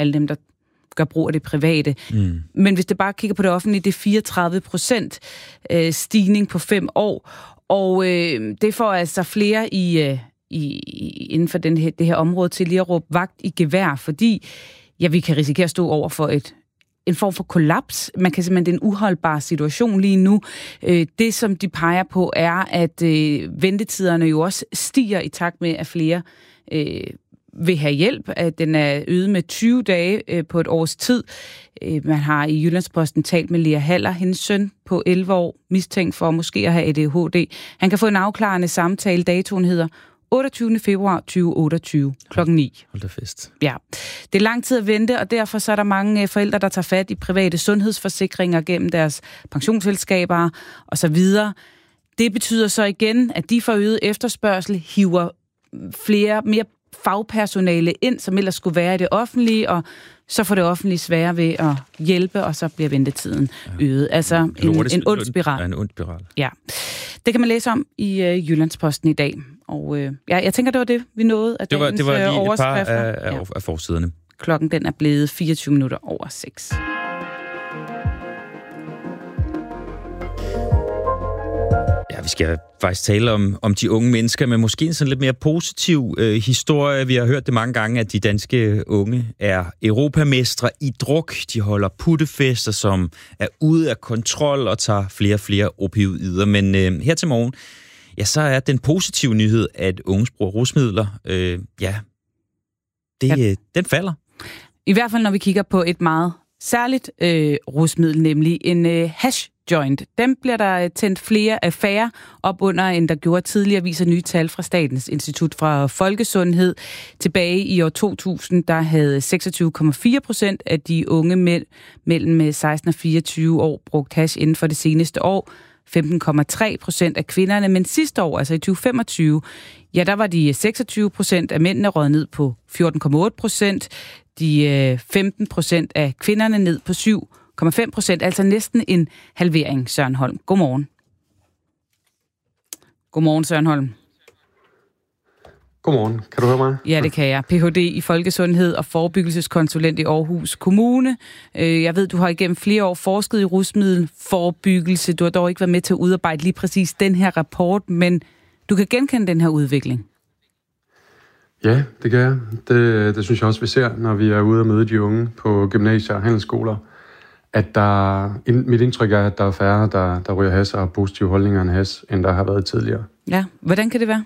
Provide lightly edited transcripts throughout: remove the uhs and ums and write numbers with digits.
alle dem, der gør brug af det private. Men hvis det bare kigger på det offentlige, det er 34% stigning på 5 år. Og det får altså flere inden for det her område til lige at råbe vagt i gevær, fordi vi kan risikere at stå over for en form for kollaps. Man kan simpelthen, det er en uholdbar situation lige nu. Det, som de peger på, er, at ventetiderne jo også stiger i takt med, at flere vil have hjælp. At den er øget med 20 dage på et års tid. Man har i Jyllandsposten talt med Lea Haller, hendes søn på 11 år, mistænkt for måske at have ADHD. Han kan få en afklarende samtale. Datoen hedder 28. februar 2028 klokken 9. Hold da fest. Ja, det er lang tid at vente, og derfor så er der mange forældre, der tager fat i private sundhedsforsikringer gennem deres pensionsselskaber og så videre. Det betyder så igen, at de forøget efterspørgsel hiver mere fagpersonale ind, som ellers skulle være i det offentlige, og så får det offentlige sværere ved at hjælpe, og så bliver ventetiden øget. Altså en ond spiral. En ond spiral. Ja, det kan man læse om i Jyllandsposten i dag. Og jeg tænker, det var det, vi nåede af dagens overskrifter. Det var lige overskrifter. et par af forsiderne. Klokken den er blevet 24 minutter over 6. Ja, vi skal faktisk tale om de unge mennesker, men måske en sådan lidt mere positiv historie. Vi har hørt det mange gange, at de danske unge er europamestre i druk. De holder puttefester, som er ude af kontrol og tager flere og flere opioider. Men her til morgen, så er den positive nyhed, at unges bruger rusmidler, den falder. I hvert fald, når vi kigger på et meget særligt rusmiddel, nemlig en hash joint. Dem bliver der tændt færre op under, end der gjorde tidligere, viser nye tal fra Statens Institut for Folkesundhed. Tilbage i år 2000, der havde 26,4% af de unge mellem 16 og 24 år brugt hash inden for det seneste år. 15,3% af kvinderne, men sidste år, altså i 2025, der var de 26% af mændene røget ned på 14,8%, de 15% af kvinderne ned på 7,5%, altså næsten en halvering, Søren Holm. Godmorgen. Godmorgen, Søren Holm. Godmorgen. Kan du høre mig? Ja, det kan jeg. Ph.D. i Folkesundhed og forebyggelseskonsulent i Aarhus Kommune. Jeg ved, du har igennem flere år forsket i rusmiddelforebyggelse. Du har dog ikke været med til at udarbejde lige præcis den her rapport, men du kan genkende den her udvikling. Ja, det kan jeg. Det synes jeg også, vi ser, når vi er ude og møde de unge på gymnasier og handelsskoler. At mit indtryk er, at der er færre, der ryger hash og har positive holdninger end hash, end der har været tidligere. Ja, hvordan kan det være?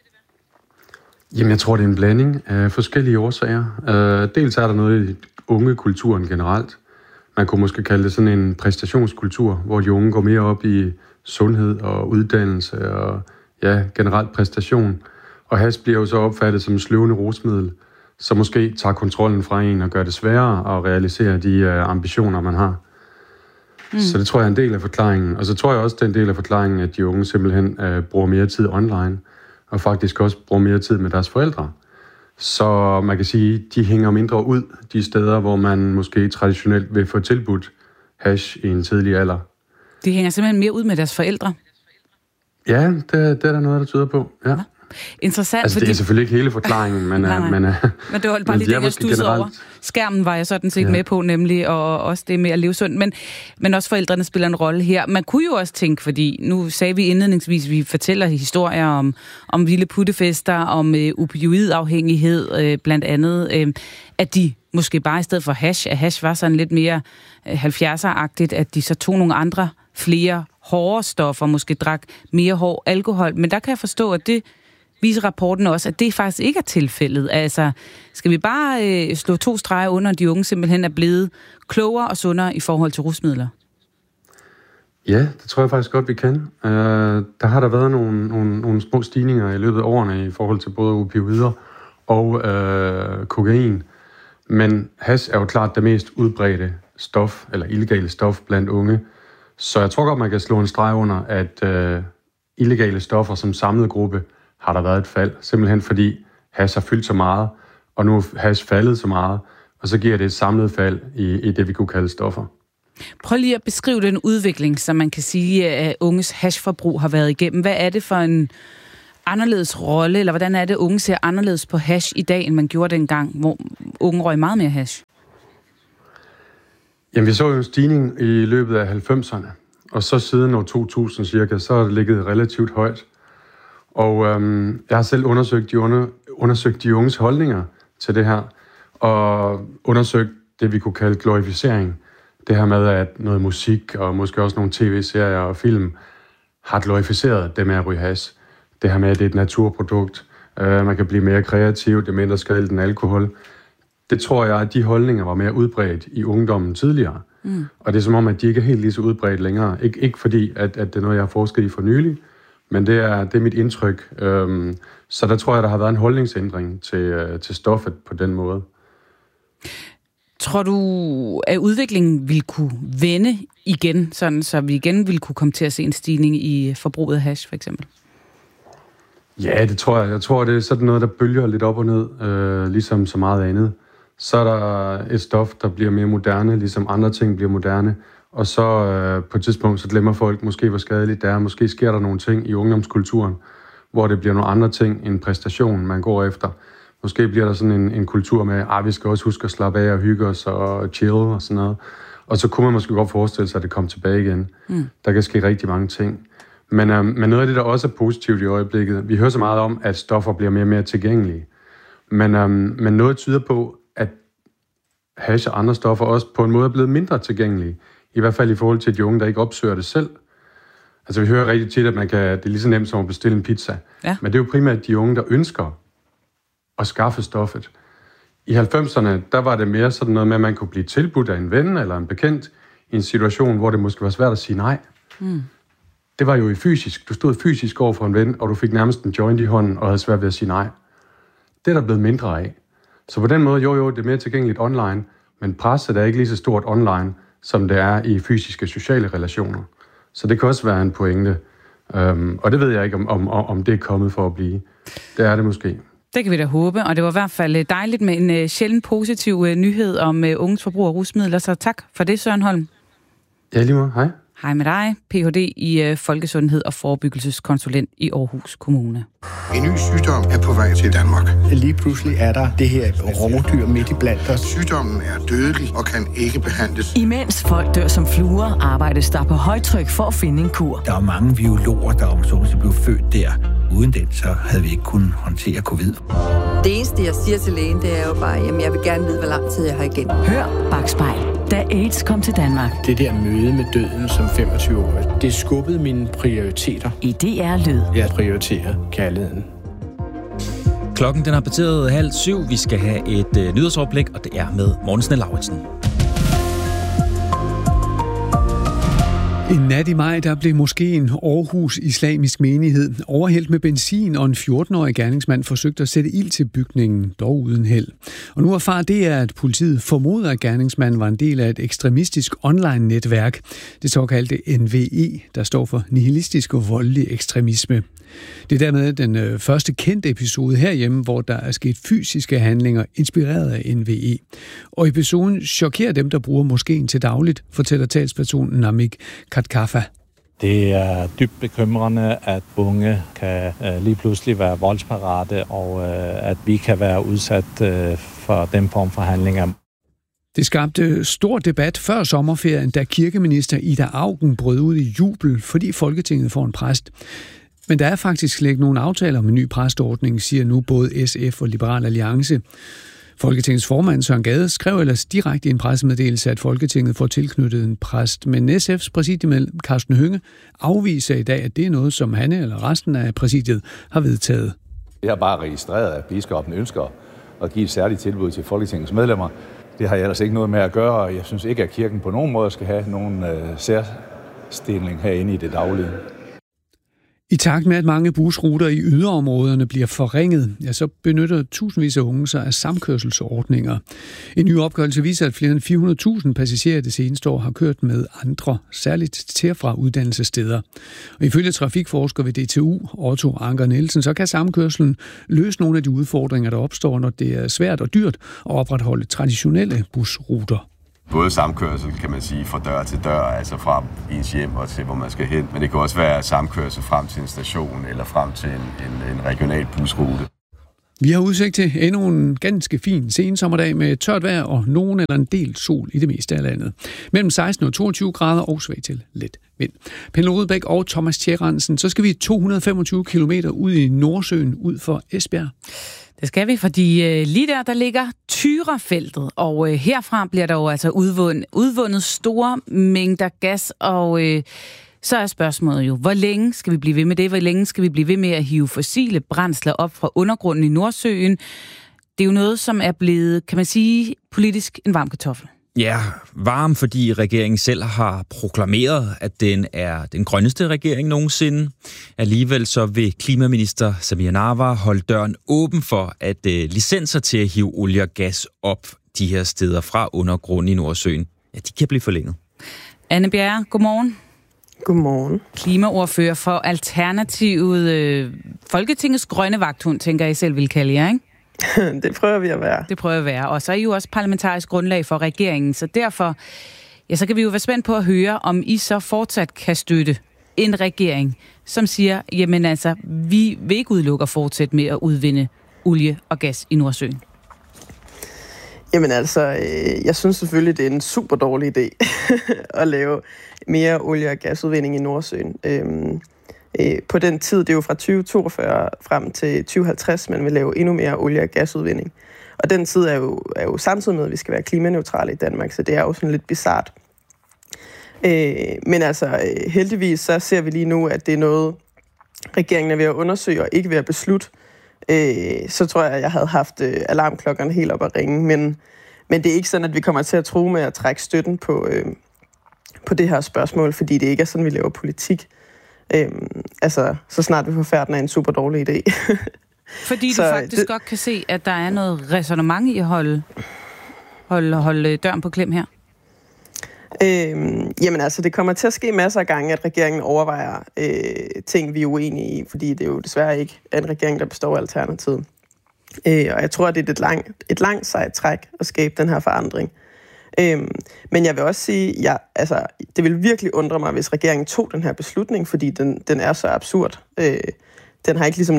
Jamen, jeg tror, det er en blanding af forskellige årsager. Dels er der noget i ungekulturen generelt. Man kunne måske kalde det sådan en præstationskultur, hvor de unge går mere op i sundhed og uddannelse og generelt præstation. Og hash bliver jo så opfattet som sløvende rusmiddel, som måske tager kontrollen fra en og gør det sværere at realisere de ambitioner, man har. Så det tror jeg er en del af forklaringen. Og så tror jeg også, det er en del af forklaringen, at de unge simpelthen bruger mere tid online, og faktisk også bruger mere tid med deres forældre. Så man kan sige, de hænger mindre ud de steder, hvor man måske traditionelt vil få tilbudt hash i en tidlig alder. De hænger simpelthen mere ud med deres forældre? Ja, det er der noget, der tyder på, ja. Interessant, altså, det er selvfølgelig ikke hele forklaringen, men... men det var bare lige det, jeg studsede over. Skærmen var jeg sådan set med på, nemlig, og også det med at leve sundt. Men også forældrene spiller en rolle her. Man kunne jo også tænke, fordi nu sagde vi indledningsvis, vi fortæller historier om vilde puttefester, om opioidafhængighed blandt andet, at de måske bare i stedet for hash, at hash var sådan lidt mere 70'er-agtigt, at de så tog nogle andre, flere hårde stoffer, måske drak mere hård alkohol. Men der kan jeg forstå, at det viser rapporten også, at det faktisk ikke er tilfældet. Altså, skal vi bare slå 2 streger under, at de unge simpelthen er blevet klogere og sundere i forhold til rusmidler? Ja, det tror jeg faktisk godt, vi kan. Der har der været nogle små stigninger i løbet af årene i forhold til både opioider og kokain. Men hash er jo klart det mest udbredte stof, eller illegale stof blandt unge. Så jeg tror godt, man kan slå en streg under, at illegale stoffer som samlet gruppe har der været et fald. Simpelthen fordi hash har fyldt så meget, og nu er hash faldet så meget, og så giver det et samlet fald i det, vi kunne kalde stoffer. Prøv lige at beskrive den udvikling, som man kan sige, at unges hashforbrug har været igennem. Hvad er det for en anderledes rolle, eller hvordan er det, unge ser anderledes på hash i dag, end man gjorde dengang, hvor unge røg meget mere hash? Jamen, vi så jo en stigning i løbet af 90'erne, og så siden år 2000 cirka, så har det ligget relativt højt. Og jeg har selv undersøgt de unges holdninger til det her, og undersøgt det, vi kunne kalde glorificering. Det her med, at noget musik og måske også nogle tv-serier og film har glorificeret det med at ryge hash. Det her med, at det er et naturprodukt. Man kan blive mere kreativ, det er mindre skadeligt end alkohol. Det tror jeg, at de holdninger var mere udbredt i ungdommen tidligere. Og det er som om, at de ikke er helt lige så udbredt længere. Ikke fordi, at det er noget, jeg har forsket i for nylig, men det er mit indtryk. Så der tror jeg, der har været en holdningsændring til stoffet på den måde. Tror du, at udviklingen vil kunne vende igen, sådan, så vi igen vil kunne komme til at se en stigning i forbruget af hash, for eksempel? Ja, det tror jeg. Jeg tror, det er sådan noget, der bølger lidt op og ned, ligesom så meget andet. Så er der et stof, der bliver mere moderne, ligesom andre ting bliver moderne. Og så på et tidspunkt, så glemmer folk måske, hvor skadeligt det er. Måske sker der nogle ting i ungdomskulturen, hvor det bliver nogle andre ting end præstation, man går efter. Måske bliver der sådan en kultur med, vi skal også huske at slappe af og hygge os og chill og sådan noget. Og så kunne man måske godt forestille sig, at det kom tilbage igen. Der kan ske rigtig mange ting. Men noget af det, der også er positivt i øjeblikket, vi hører så meget om, at stoffer bliver mere og mere tilgængelige. Men noget tyder på, at hash og andre stoffer også på en måde er blevet mindre tilgængelige. I hvert fald i forhold til de unge, der ikke opsøger det selv. Altså vi hører rigtig tit, at det er lige så nemt som at bestille en pizza. Ja. Men det er jo primært de unge, der ønsker at skaffe stoffet. I 90'erne, der var det mere sådan noget med, at man kunne blive tilbudt af en ven eller en bekendt i en situation, hvor det måske var svært at sige nej. Det var jo i fysisk. Du stod fysisk over for en ven, og du fik nærmest en joint i hånden og havde svært ved at sige nej. Det er der blevet mindre af. Så på den måde, jo, det er mere tilgængeligt online, men presset er ikke lige så stort online, som det er i fysiske sociale relationer. Så det kan også være en pointe. Og det ved jeg ikke, om det er kommet for at blive. Det er det måske. Det kan vi da håbe, og det var i hvert fald dejligt med en sjældent positiv nyhed om unges forbrug af rusmidler, så tak for det, Søren Holm. Ja, lige måde. Hej. Hej med dig, Ph.D. i folkesundhed og forebyggelseskonsulent i Aarhus Kommune. En ny sygdom er på vej til Danmark. Lige pludselig er der det her rovdyr midt i blandt os. Sygdommen er dødelig og kan ikke behandles. Imens folk dør som fluer, arbejdes der på højtryk for at finde en kur. Der er mange biologer, der blev født der. Uden den, så havde vi ikke kunnet håndtere covid. Det eneste, jeg siger til lægen, det er jo bare, at jeg vil gerne vide, hvor lang tid jeg har igen. Hør Bakspejl, da AIDS kom til Danmark. Det der møde med døden som 25-årig, det skubbede mine prioriteter. I DR Lyd. Jeg prioriterer kærligheden. Klokken den har passeret 6:30. Vi skal have et nyhedsoverblik, og det er med Morten Lauritsen. En nat i maj, der blev moskeen Aarhus Islamisk Menighed overhældt med benzin, og en 14-årig gerningsmand forsøgte at sætte ild til bygningen, dog uden held. Og nu erfarer det er, at politiet formoder, at gerningsmanden var en del af et ekstremistisk online-netværk, det såkaldte NVE, der står for nihilistisk og voldelig ekstremisme. Det er dermed den første kendte episode herhjemme, hvor der er sket fysiske handlinger inspireret af NVE. Og episoden chokerer dem, der bruger moskeen til dagligt, fortæller talspersonen Namik Katkafa. Det er dybt bekymrende, at unge kan lige pludselig være voldsparate, og at vi kan være udsat for den form for handlinger. Det skabte stor debat før sommerferien, da kirkeminister Ida Auken brød ud i jubel, fordi Folketinget får en præst. Men der er faktisk slet ikke nogen aftaler om en ny præsteordning, siger nu både SF og Liberal Alliance. Folketingets formand Søren Gade skrev ellers direkte i en pressemeddelelse, at Folketinget får tilknyttet en præst. Men SF's præsidiemedlem Karsten Hønge afviser i dag, at det er noget, som han eller resten af præsidiet har vedtaget. Jeg har bare registreret, at biskoppen ønsker at give et særligt tilbud til Folketingets medlemmer. Det har jeg ellers ikke noget med at gøre, og jeg synes ikke, at kirken på nogen måde skal have nogen særstilling herinde i det daglige. I takt med, at mange busruter i yderområderne bliver forringet, ja, så benytter tusindvis af unge sig af samkørselsordninger. En ny opgørelse viser, at flere end 400.000 passagerer det seneste år har kørt med andre, særligt til og fra uddannelsessteder. Og ifølge trafikforsker ved DTU, Otto Anker Nielsen, så kan samkørselen løse nogle af de udfordringer, der opstår, når det er svært og dyrt at opretholde traditionelle busruter. Både samkørsel, kan man sige, fra dør til dør, altså fra ens hjem og til, hvor man skal hen. Men det kan også være samkørsel frem til en station eller frem til en regional busrute. Vi har udsigt til endnu en ganske fin sensommerdag med tørt vejr og nogen eller en del sol i det meste af landet. Mellem 16 og 22 grader og svag til let vind. Pernille Rudbæk og Thomas Tjæransen, så skal vi 225 kilometer ud i Nordsøen ud for Esbjerg. Det skal vi, fordi lige der ligger Tyrafeltet, og herfra bliver der jo altså udvundet store mængder gas, og så er spørgsmålet jo, hvor længe skal vi blive ved med det? Hvor længe skal vi blive ved med at hive fossile brændsler op fra undergrunden i Nordsøen? Det er jo noget, som er blevet, kan man sige, politisk en varm kartoffel. Ja, varm, fordi regeringen selv har proklameret, at den er den grønneste regering nogensinde. Alligevel så vil klimaminister Samira Nawa holde døren åben for, at licenser til at hive olie og gas op de her steder fra undergrunden i Nordsøen, ja, de kan blive forlænget. Anne Bjerre, godmorgen. Godmorgen. Klimaordfører for Alternativet, Folketingets grønne vagthund, tænker jeg selv vil kalde jer, ikke? Det prøver vi at være. Det prøver vi at være. Og så er I jo også parlamentarisk grundlag for regeringen, så derfor, ja, så kan vi jo være spændt på at høre, om I så fortsat kan støtte en regering, som siger, jamen altså, vi vil ikke udelukke at fortsætte med at udvinde olie og gas i Nordsøen. Jamen altså, jeg synes selvfølgelig, det er en super dårlig idé at lave mere olie- og gasudvinding i Nordsøen. På den tid, det er jo fra 2042 frem til 2050, man vil lave endnu mere olie- og gasudvinding. Og den tid er jo samtidig med, at vi skal være klimaneutrale i Danmark, så det er jo sådan lidt bizart. Men altså, heldigvis så ser vi lige nu, at det er noget, regeringen er ved at undersøge og ikke ved at beslutte. Så tror jeg havde haft alarmklokkerne helt op at ringe. Men det er ikke sådan, at vi kommer til at true med at trække støtten på det her spørgsmål, fordi det ikke er sådan, vi laver politik. Altså, så snart vi får færden af en super dårlig idé. Fordi du faktisk godt kan se, at der er noget ræsonnement i at holde døren på klem her? Jamen altså, det kommer til at ske masser af gange, at regeringen overvejer ting, vi er uenige i, fordi det er jo desværre ikke en regering, der består af Alternativet. Og jeg tror, det er et langt sejt træk at skabe den her forandring. Men jeg vil også sige, det vil virkelig undre mig, hvis regeringen tog den her beslutning, fordi den er så absurd. Den har ikke ligesom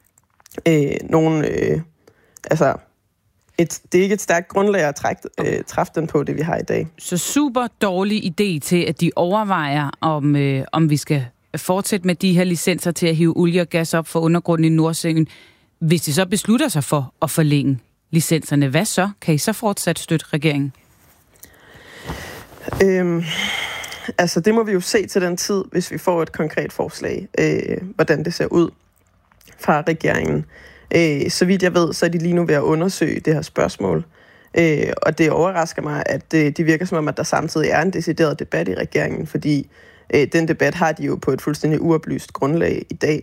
det er ikke et stærkt grundlag at træffe den på, det vi har i dag. Så super dårlig idé til, at de overvejer, om vi skal fortsætte med de her licenser til at hive olie og gas op for undergrunden i Nordsøen. Hvis de så beslutter sig for at forlænge licenserne, hvad så? Kan I så fortsat støtte regeringen? Altså, det må vi jo se til den tid, hvis vi får et konkret forslag, hvordan det ser ud fra regeringen. Så vidt jeg ved, så er de lige nu ved at undersøge det her spørgsmål. Og det overrasker mig, at det virker som om, at der samtidig er en decideret debat i regeringen, fordi den debat har de jo på et fuldstændig uoplyst grundlag i dag.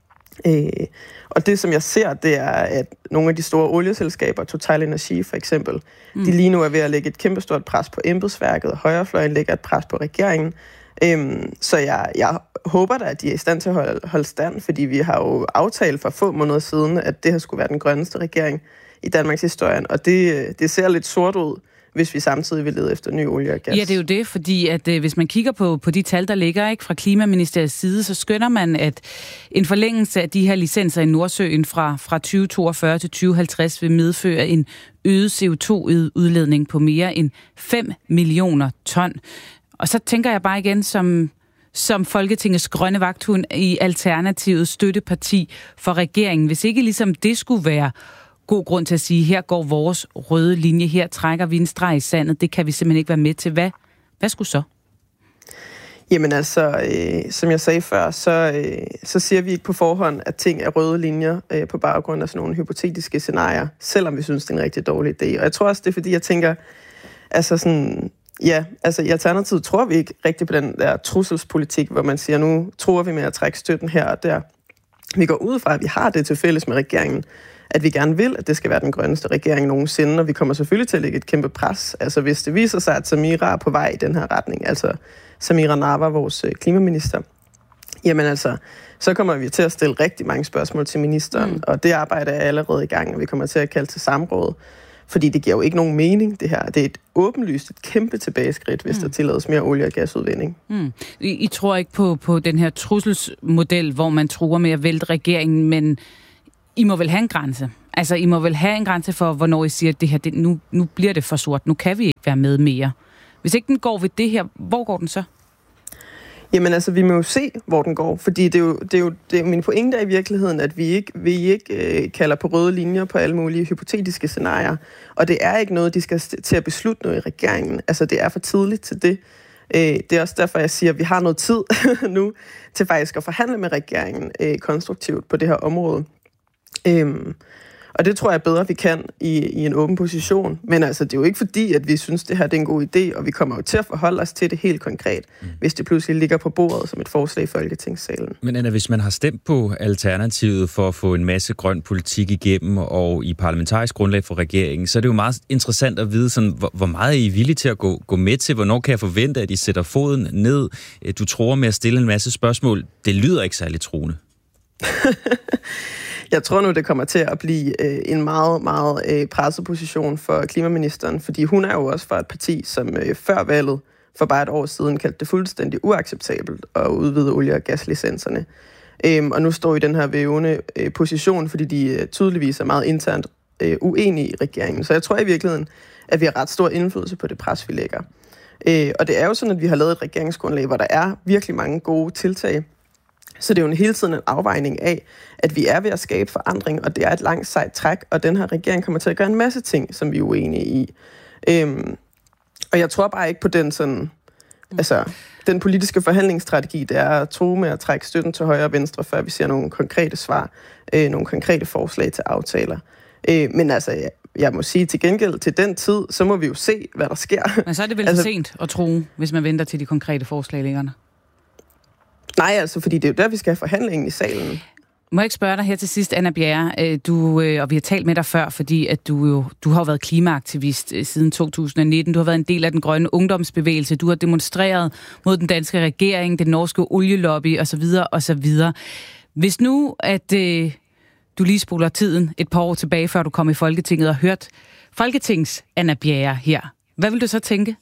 Og det, som jeg ser, det er, at nogle af de store olieselskaber, Total Energi for eksempel, de lige nu er ved at lægge et kæmpestort pres på embedsværket, og højrefløjen lægger et pres på regeringen. Så jeg håber da, at de er i stand til at holde stand, fordi vi har jo aftalt for få måneder siden, at det her skulle være den grønneste regering i Danmarks historie, og det ser lidt sort ud, hvis vi samtidig vil lede efter ny olie og gas. Ja, det er jo det, fordi at hvis man kigger på de tal, der ligger ikke fra Klimaministeriets side, så skønner man, at en forlængelse af de her licenser i Nordsøen fra 2042 til 2050 vil medføre en øget CO2-udledning på mere end 5 millioner ton. Og så tænker jeg bare igen, som Folketingets grønne vagthund i Alternativets støtteparti for regeringen, hvis ikke ligesom det skulle være god grund til at sige, her går vores røde linje, her trækker vi en streg i sandet, det kan vi simpelthen ikke være med til. Hvad skulle så? Jamen altså, som jeg sagde før, så siger vi ikke på forhånd, at ting er røde linjer på baggrund af sådan nogle hypotetiske scenarier, selvom vi synes, det er en rigtig dårlig idé. Og jeg tror også, det er fordi, jeg tænker, altså sådan, ja, altså i Alternativet tror vi ikke rigtig på den der trusselspolitik, hvor man siger, nu tror vi med at trække støtten her og der. Vi går ud fra, at vi har det til fælles med regeringen, at vi gerne vil, at det skal være den grønneste regering nogensinde, og vi kommer selvfølgelig til at lægge et kæmpe pres. Altså hvis det viser sig, at Samira er på vej i den her retning, altså Samira Nawa, vores klimaminister, jamen altså, så kommer vi til at stille rigtig mange spørgsmål til ministeren, og det arbejde er allerede i gang, og vi kommer til at kalde til samråd, fordi det giver jo ikke nogen mening, det her. Det er et åbenlyst, et kæmpe tilbageskridt, hvis der tillades mere olie- og gasudvinding. I tror ikke på den her trusselsmodel, hvor man truer med at vælte regeringen, men I må vel have en grænse. Altså, I må vel have en grænse for, hvornår I siger, at det her, nu bliver det for sort. Nu kan vi ikke være med mere. Hvis ikke den går ved det her, hvor går den så? Jamen altså, vi må jo se, hvor den går, fordi det er jo min pointe er i virkeligheden, at vi ikke kalder på røde linjer på alle mulige hypotetiske scenarier, og det er ikke noget, de skal til at beslutte noget i regeringen. Altså, det er for tidligt til det. Det er også derfor, jeg siger, at vi har noget tid nu til faktisk at forhandle med regeringen konstruktivt på det her område. Og det tror jeg bedre, vi kan i en åben position. Men altså, det er jo ikke fordi, at vi synes, det her det er en god idé, og vi kommer jo til at forholde os til det helt konkret, hvis det pludselig ligger på bordet som et forslag i Folketingssalen. Men Anna, hvis man har stemt på Alternativet for at få en masse grøn politik igennem og i parlamentarisk grundlag for regeringen, så er det jo meget interessant at vide, sådan, hvor meget er I villige til at gå med til? Hvornår kan jeg forvente, at I sætter foden ned? Du tror med at stille en masse spørgsmål. Det lyder ikke særlig truende. Jeg tror nu, det kommer til at blive en meget, meget presset position for klimaministeren, fordi hun er jo også fra et parti, som før valget for bare et år siden kaldte det fuldstændig uacceptabelt at udvide olie- og gaslicenserne. Og nu står i den her vævende position, fordi de tydeligvis er meget internt uenige i regeringen. Så jeg tror i virkeligheden, at vi har ret stor indflydelse på det pres, vi lægger. Og det er jo sådan, at vi har lavet et regeringsgrundlag, hvor der er virkelig mange gode tiltag. Så det er jo hele tiden en afvejning af, at vi er ved at skabe forandring, og det er et langt sejt træk, og den her regering kommer til at gøre en masse ting, som vi er uenige i. Og jeg tror bare ikke på den sådan, altså den politiske forhandlingsstrategi, det er at true med at trække støtten til højre og venstre, før vi ser nogle konkrete svar, nogle konkrete forslag til aftaler. Men altså, jeg må sige til gengæld, til den tid, så må vi jo se, hvad der sker. Men så er det vel for sent at true, hvis man venter til de konkrete forslag ligger der? Nej, altså, fordi det er jo der, vi skal have forhandlingen i salen. Må jeg ikke spørge dig her til sidst, Anna Bjerre, og vi har talt med dig før, fordi at du har jo været klimaaktivist siden 2019. Du har været en del af den grønne ungdomsbevægelse. Du har demonstreret mod den danske regering, den norske olielobby osv. osv. Hvis nu, at du lige spoler tiden et par år tilbage, før du kom i Folketinget og hørt Folketings Anna Bjerre her, hvad vil du så tænke?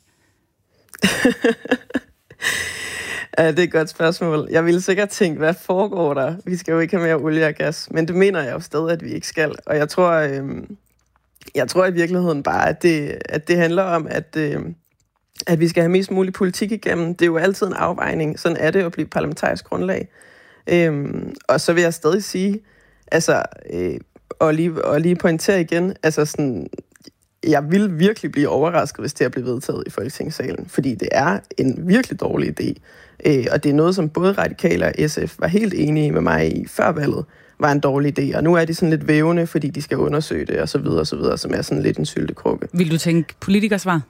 Ja, det er et godt spørgsmål. Jeg ville sikkert tænke, hvad foregår der? Vi skal jo ikke have mere olie og gas, men det mener jeg jo stadig, at vi ikke skal. Og jeg tror i virkeligheden bare, at det handler om, at vi skal have mest mulig politik igennem. Det er jo altid en afvejning. Sådan er det jo at blive parlamentarisk grundlag. Og så vil jeg stadig sige, altså, og lige pointere igen, altså sådan, jeg vil virkelig blive overrasket, hvis det her bliver vedtaget i Folketingssalen, fordi det er en virkelig dårlig idé. Og det er noget, som både Radikale og SF var helt enige med mig i før valget, var en dårlig idé. Og nu er de sådan lidt vævende, fordi de skal undersøge det, og så videre, som er sådan lidt en syltekrukke. Vil du tænke politikersvar?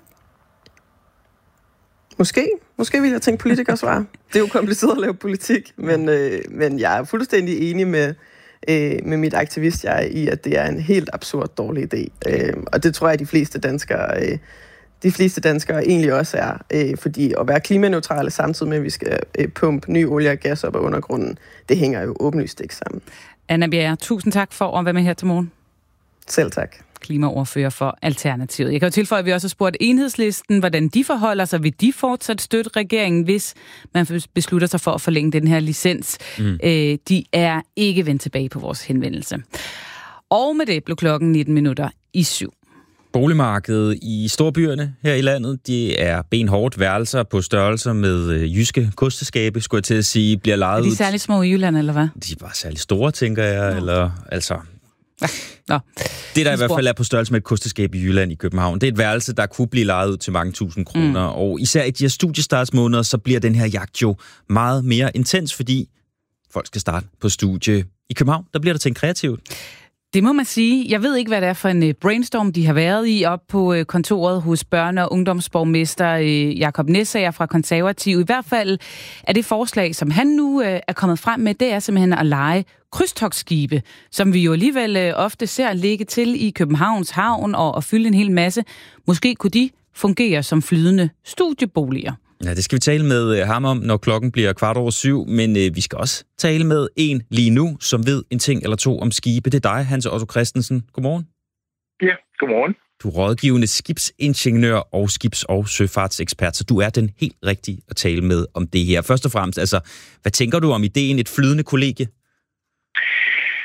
Måske vil jeg tænke politikersvar. Det er jo kompliceret at lave politik, men jeg er fuldstændig enig med mit aktivist-jeg i, at det er en helt absurd dårlig idé. Og det tror jeg, de fleste danskere egentlig også er. Fordi at være klimaneutrale samtidig med, at vi skal pumpe ny olie og gas op af undergrunden, det hænger jo åbenlyst ikke sammen. Anna Bjerre, tusind tak for at være med her til morgen. Selv tak. Klimaordfører for Alternativet. Jeg kan jo tilføje, at vi også har spurgt Enhedslisten, hvordan de forholder sig. Vil de fortsat støtte regeringen, hvis man beslutter sig for at forlænge den her licens? De er ikke vendt tilbage på vores henvendelse. Og med det blev klokken 19:07. Boligmarkedet i storbyerne her i landet, det er benhårdt. Værelser på størrelser med jyske kosteskabe, skulle jeg til at sige, bliver lejet ud. Er de særligt små i Jylland, eller hvad? De er bare særligt store, tænker jeg, eller altså... Nå. Det, der i hvert fald er på størrelse med et kosteskab i Jylland i København, det er et værelse, der kunne blive lejet ud til mange tusind kroner. Og især i de her studiestartsmåneder, så bliver den her jagt jo meget mere intens, fordi folk skal starte på studie. I København, der bliver der tænkt kreativt. Det må man sige. Jeg ved ikke, hvad det er for en brainstorm, de har været i op på kontoret hos børne- og ungdomsborgmester Jakob Næssager fra Konservativ. I hvert fald er det forslag, som han nu er kommet frem med, det er simpelthen at leje krydstogtskibe, som vi jo alligevel ofte ser ligge til i Københavns havn og fylde en hel masse. Måske kunne de fungere som flydende studieboliger. Ja, det skal vi tale med ham om, når klokken bliver 7:15, men vi skal også tale med en lige nu, som ved en ting eller to om skibe. Det er dig, Hans Otto Christensen. Godmorgen. Ja, godmorgen. Du er rådgivende skibsingeniør og skibs- og søfartsekspert, så du er den helt rigtige at tale med om det her. Først og fremmest, altså, hvad tænker du om ideen et flydende kollegie?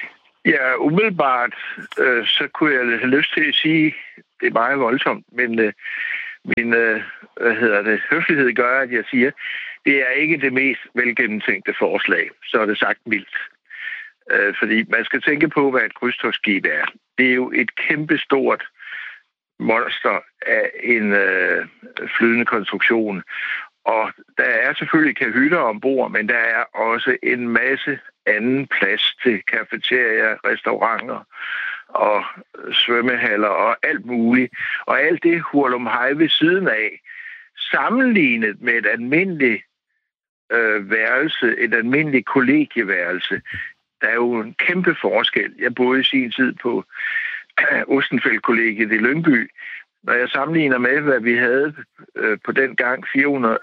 Ja, umiddelbart, så kunne jeg have lyst til at sige, det er meget voldsomt, men min høflighed gør, at jeg siger, det er ikke det mest velgennemtænkte forslag, så er det sagt mildt. Fordi man skal tænke på, hvad et krydstogtskib er. Det er jo et kæmpestort monster af en flydende konstruktion. Og der er selvfølgelig kahytter ombord, men der er også en masse anden plads til cafeterier, restauranter og svømmehaller og alt muligt. Og alt det hurlumhej ved siden af, sammenlignet med et almindeligt værelse, et almindeligt kollegieværelse. Der er jo en kæmpe forskel. Jeg boede i sin tid på Ostenfeld-kollegiet i Lyngby. Når jeg sammenligner med, hvad vi havde på den gang, 40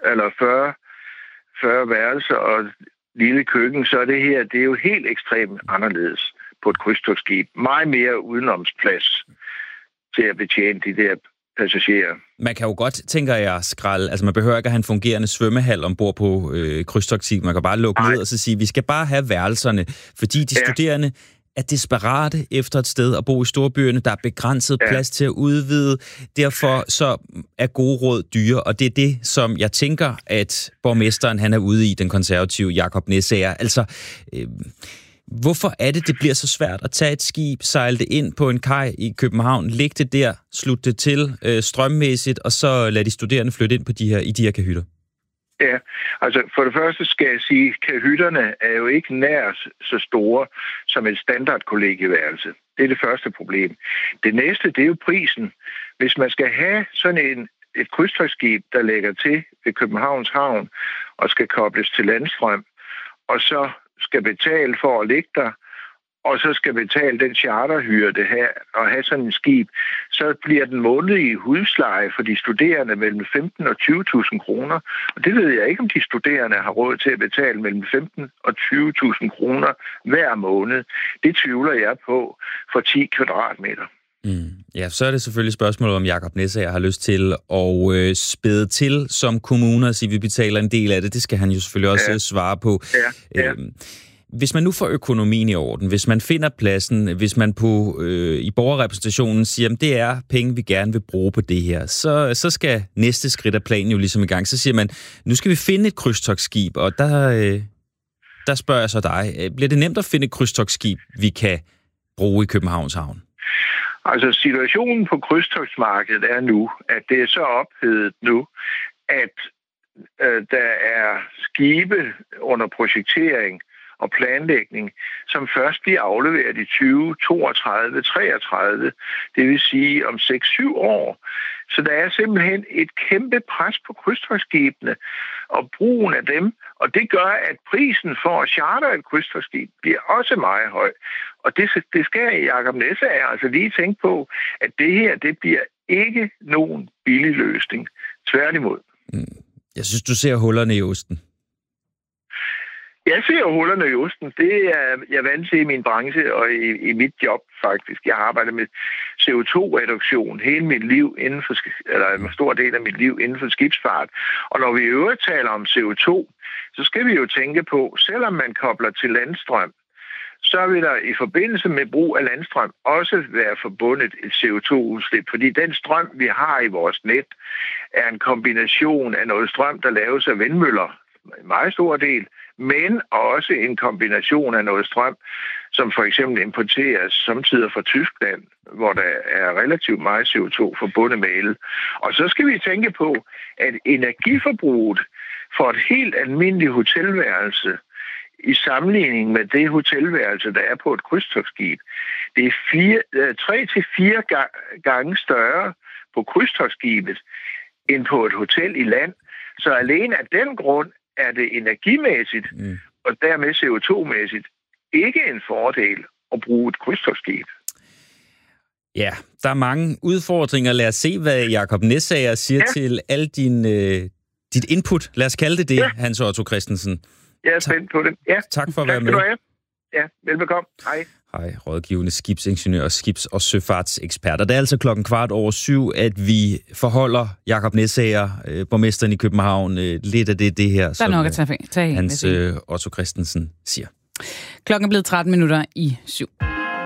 værelser og et lille køkken, så er det her, det er jo helt ekstremt anderledes på et krydstogtskib. Meget mere udenomsplads til at betjene de der passagerer. Man kan jo godt, tænker jeg, skralde. Altså, man behøver ikke at have en fungerende svømmehal ombord på krydstogtskib. Man kan bare lukke ned og så sige, vi skal bare have værelserne, fordi de studerende er desperate efter et sted at bo i storbyerne. Der er begrænset plads til at udvide. Derfor så er gode råd dyre, og det er det, som jeg tænker, at borgmesteren han er ude i, den konservative Jacob Nessager. Altså, hvorfor er det bliver så svært at tage et skib, sejle det ind på en kaj i København, lægge det der, slutte det til strømmæssigt, og så lade de studerende flytte ind på de her kahytter? Ja, altså for det første skal jeg sige, at kahytterne er jo ikke nær så store som et standardkollegieværelse. Det er det første problem. Det næste, det er jo prisen. Hvis man skal have sådan et krydstogtskib, der lægger til ved Københavns Havn og skal kobles til landstrøm, og så skal betale for at ligge der, og så skal betale den charterhyre, det her, og have sådan et skib, så bliver den månedlige husleje for de studerende mellem 15 og 20.000 kroner. Og det ved jeg ikke, om de studerende har råd til at betale mellem 15 og 20.000 kroner hver måned. Det tvivler jeg på for 10 kvadratmeter. Ja, så er det selvfølgelig spørgsmålet, om Jacob Nessager har lyst til at spæde til som kommune og sige, at vi betaler en del af det. Det skal han jo selvfølgelig også svare på. Ja. Hvis man nu får økonomien i orden, hvis man finder pladsen, hvis man i borgerrepræsentationen siger, at det er penge, vi gerne vil bruge på det her, så skal næste skridt af planen jo ligesom i gang. Så siger man, nu skal vi finde et krydstogtskib, og der spørger jeg så dig, bliver det nemt at finde et krydstogtskib, vi kan bruge i Københavns Havn? Altså situationen på krydstogtsmarkedet er nu, at det er så ophedet nu, at der er skibe under projektering og planlægning, som først bliver afleveret i 2032, 33, det vil sige om 6-7 år. Så der er simpelthen et kæmpe pres på krydstogtskibene og brugen af dem, og det gør, at prisen for at chartere et krydstogtskib bliver også meget høj. Og det skal Jacob Nessager altså lige tænke på, at det her, det bliver ikke nogen billig løsning. Tværtimod. Jeg synes, du ser hullerne i osten. Jeg ser hullerne i osten. Det er jeg vant til i min branche og i mit job faktisk. Jeg har arbejdet med CO2-reduktion hele mit liv eller en stor del af mit liv inden for skibsfart. Og når vi i øvrigt taler om CO2, så skal vi jo tænke på, selvom man kobler til landstrøm, så vil der i forbindelse med brug af landstrøm også være forbundet et CO2-udslip, fordi den strøm, vi har i vores net, er en kombination af noget strøm, der laves af vindmøller, en meget stor del, men også en kombination af noget strøm, som for eksempel importeres samtidig fra Tyskland, hvor der er relativt meget CO2 forbundet med el. Og så skal vi tænke på, at energiforbruget for et helt almindeligt hotelværelse i sammenligning med det hotelværelse, der er på et krydstogtskib, det er 3-4 gange større på krydstogtskibet end på et hotel i land. Så alene af den grund er det energimæssigt og dermed CO2-mæssigt ikke en fordel at bruge et krydstogtskib. Ja, der er mange udfordringer. Lad os se, hvad Jacob Nessager siger til al dit input. Lad os kalde det, Hans Otto Christensen. Jeg er spændt på det. Ja. Tak for at være med. Ja, velbekomme. Hej. Hej, rådgivende skibsingeniør, skibs- og søfartseksperter. Det er altså 7:15, at vi forholder Jacob Nessager, borgmesteren i København, lidt af det her, der er nok at tage Hans Otto Christensen siger. Klokken er blevet 7:13.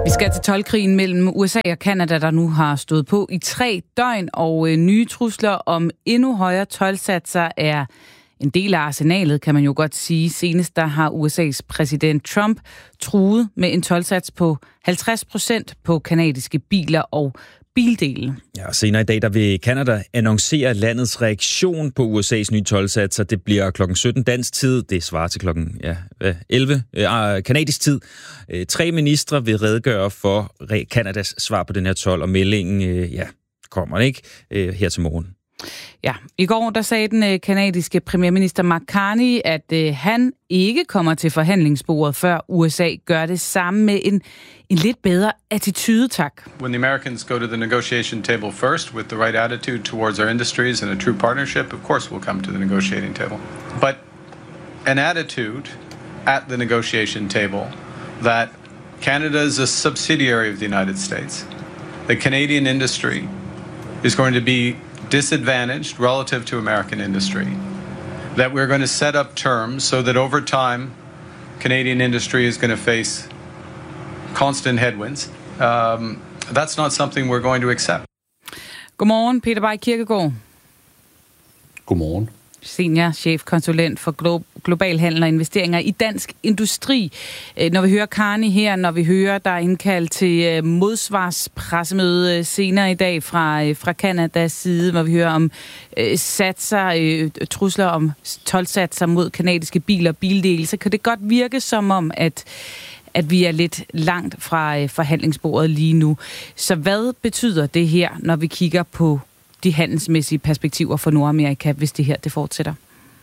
Vi skal til toldkrigen mellem USA og Canada, der nu har stået på i 3 døgn, og nye trusler om endnu højere toldsatser er en del af arsenalet, kan man jo godt sige. Senest der har USA's præsident Trump truet med en toldsats på 50% på canadiske biler og bildele. Ja, senere i dag der vil Canada annoncere landets reaktion på USA's nye toldsatser. Det bliver klokken 17 dansk tid. Det svarer til klokken 11 kanadisk tid. 3 ministre vil redegøre for Canadas svar på den her told, og meldingen kommer ikke her til morgen. Ja, i går der sagde den kanadiske premierminister Mark Carney, at han ikke kommer til forhandlingsbordet, før USA gør det samme med en lidt bedre attitude, tak. When the Americans go to the negotiation table first with the right attitude towards our industries and a true partnership, of course we'll come to the negotiating table. But an attitude at the negotiation table that Canada is a subsidiary of the United States. The Canadian industry is going to be disadvantaged relative to American industry. That we're going to set up terms so that over time, Canadian industry is going to face constant headwinds. That's not something we're going to accept. Godmorgen, Peter Bay Kirkegaard. Godmorgen. Senior chefkonsulent for global handel og investeringer i dansk industri. Når vi hører Carney her, når vi hører, der er indkaldt til modsvarspressemøde senere i dag fra Canadas side, hvor vi hører om satser, trusler om toldsatser mod canadiske biler og bildele, så kan det godt virke som om, at vi er lidt langt fra forhandlingsbordet lige nu. Så hvad betyder det her, når vi kigger på de handelsmæssige perspektiver for Nordamerika, hvis det her det fortsætter?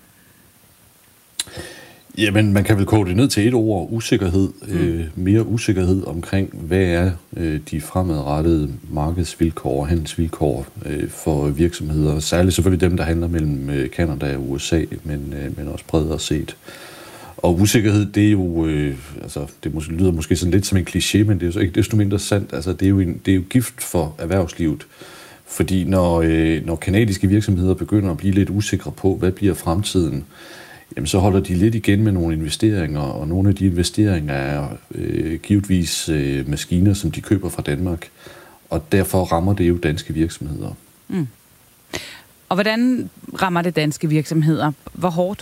Jamen, man kan vel koge det ned til et ord: usikkerhed. Mere usikkerhed omkring, hvad er de fremadrettede markedsvilkår og handelsvilkår for virksomheder. Særligt selvfølgelig dem, der handler mellem Canada og USA, men også bredere set. Og usikkerhed, det er jo, det lyder måske sådan lidt som en kliché, men det er jo så ikke desto mindre sandt. Altså, det er jo gift for erhvervslivet. Fordi når canadiske virksomheder begynder at blive lidt usikre på, hvad bliver fremtiden, jamen så holder de lidt igen med nogle investeringer, og nogle af de investeringer er givetvis maskiner, som de køber fra Danmark. Og derfor rammer det jo danske virksomheder. Mm. Og hvordan rammer det danske virksomheder? Hvor hårdt?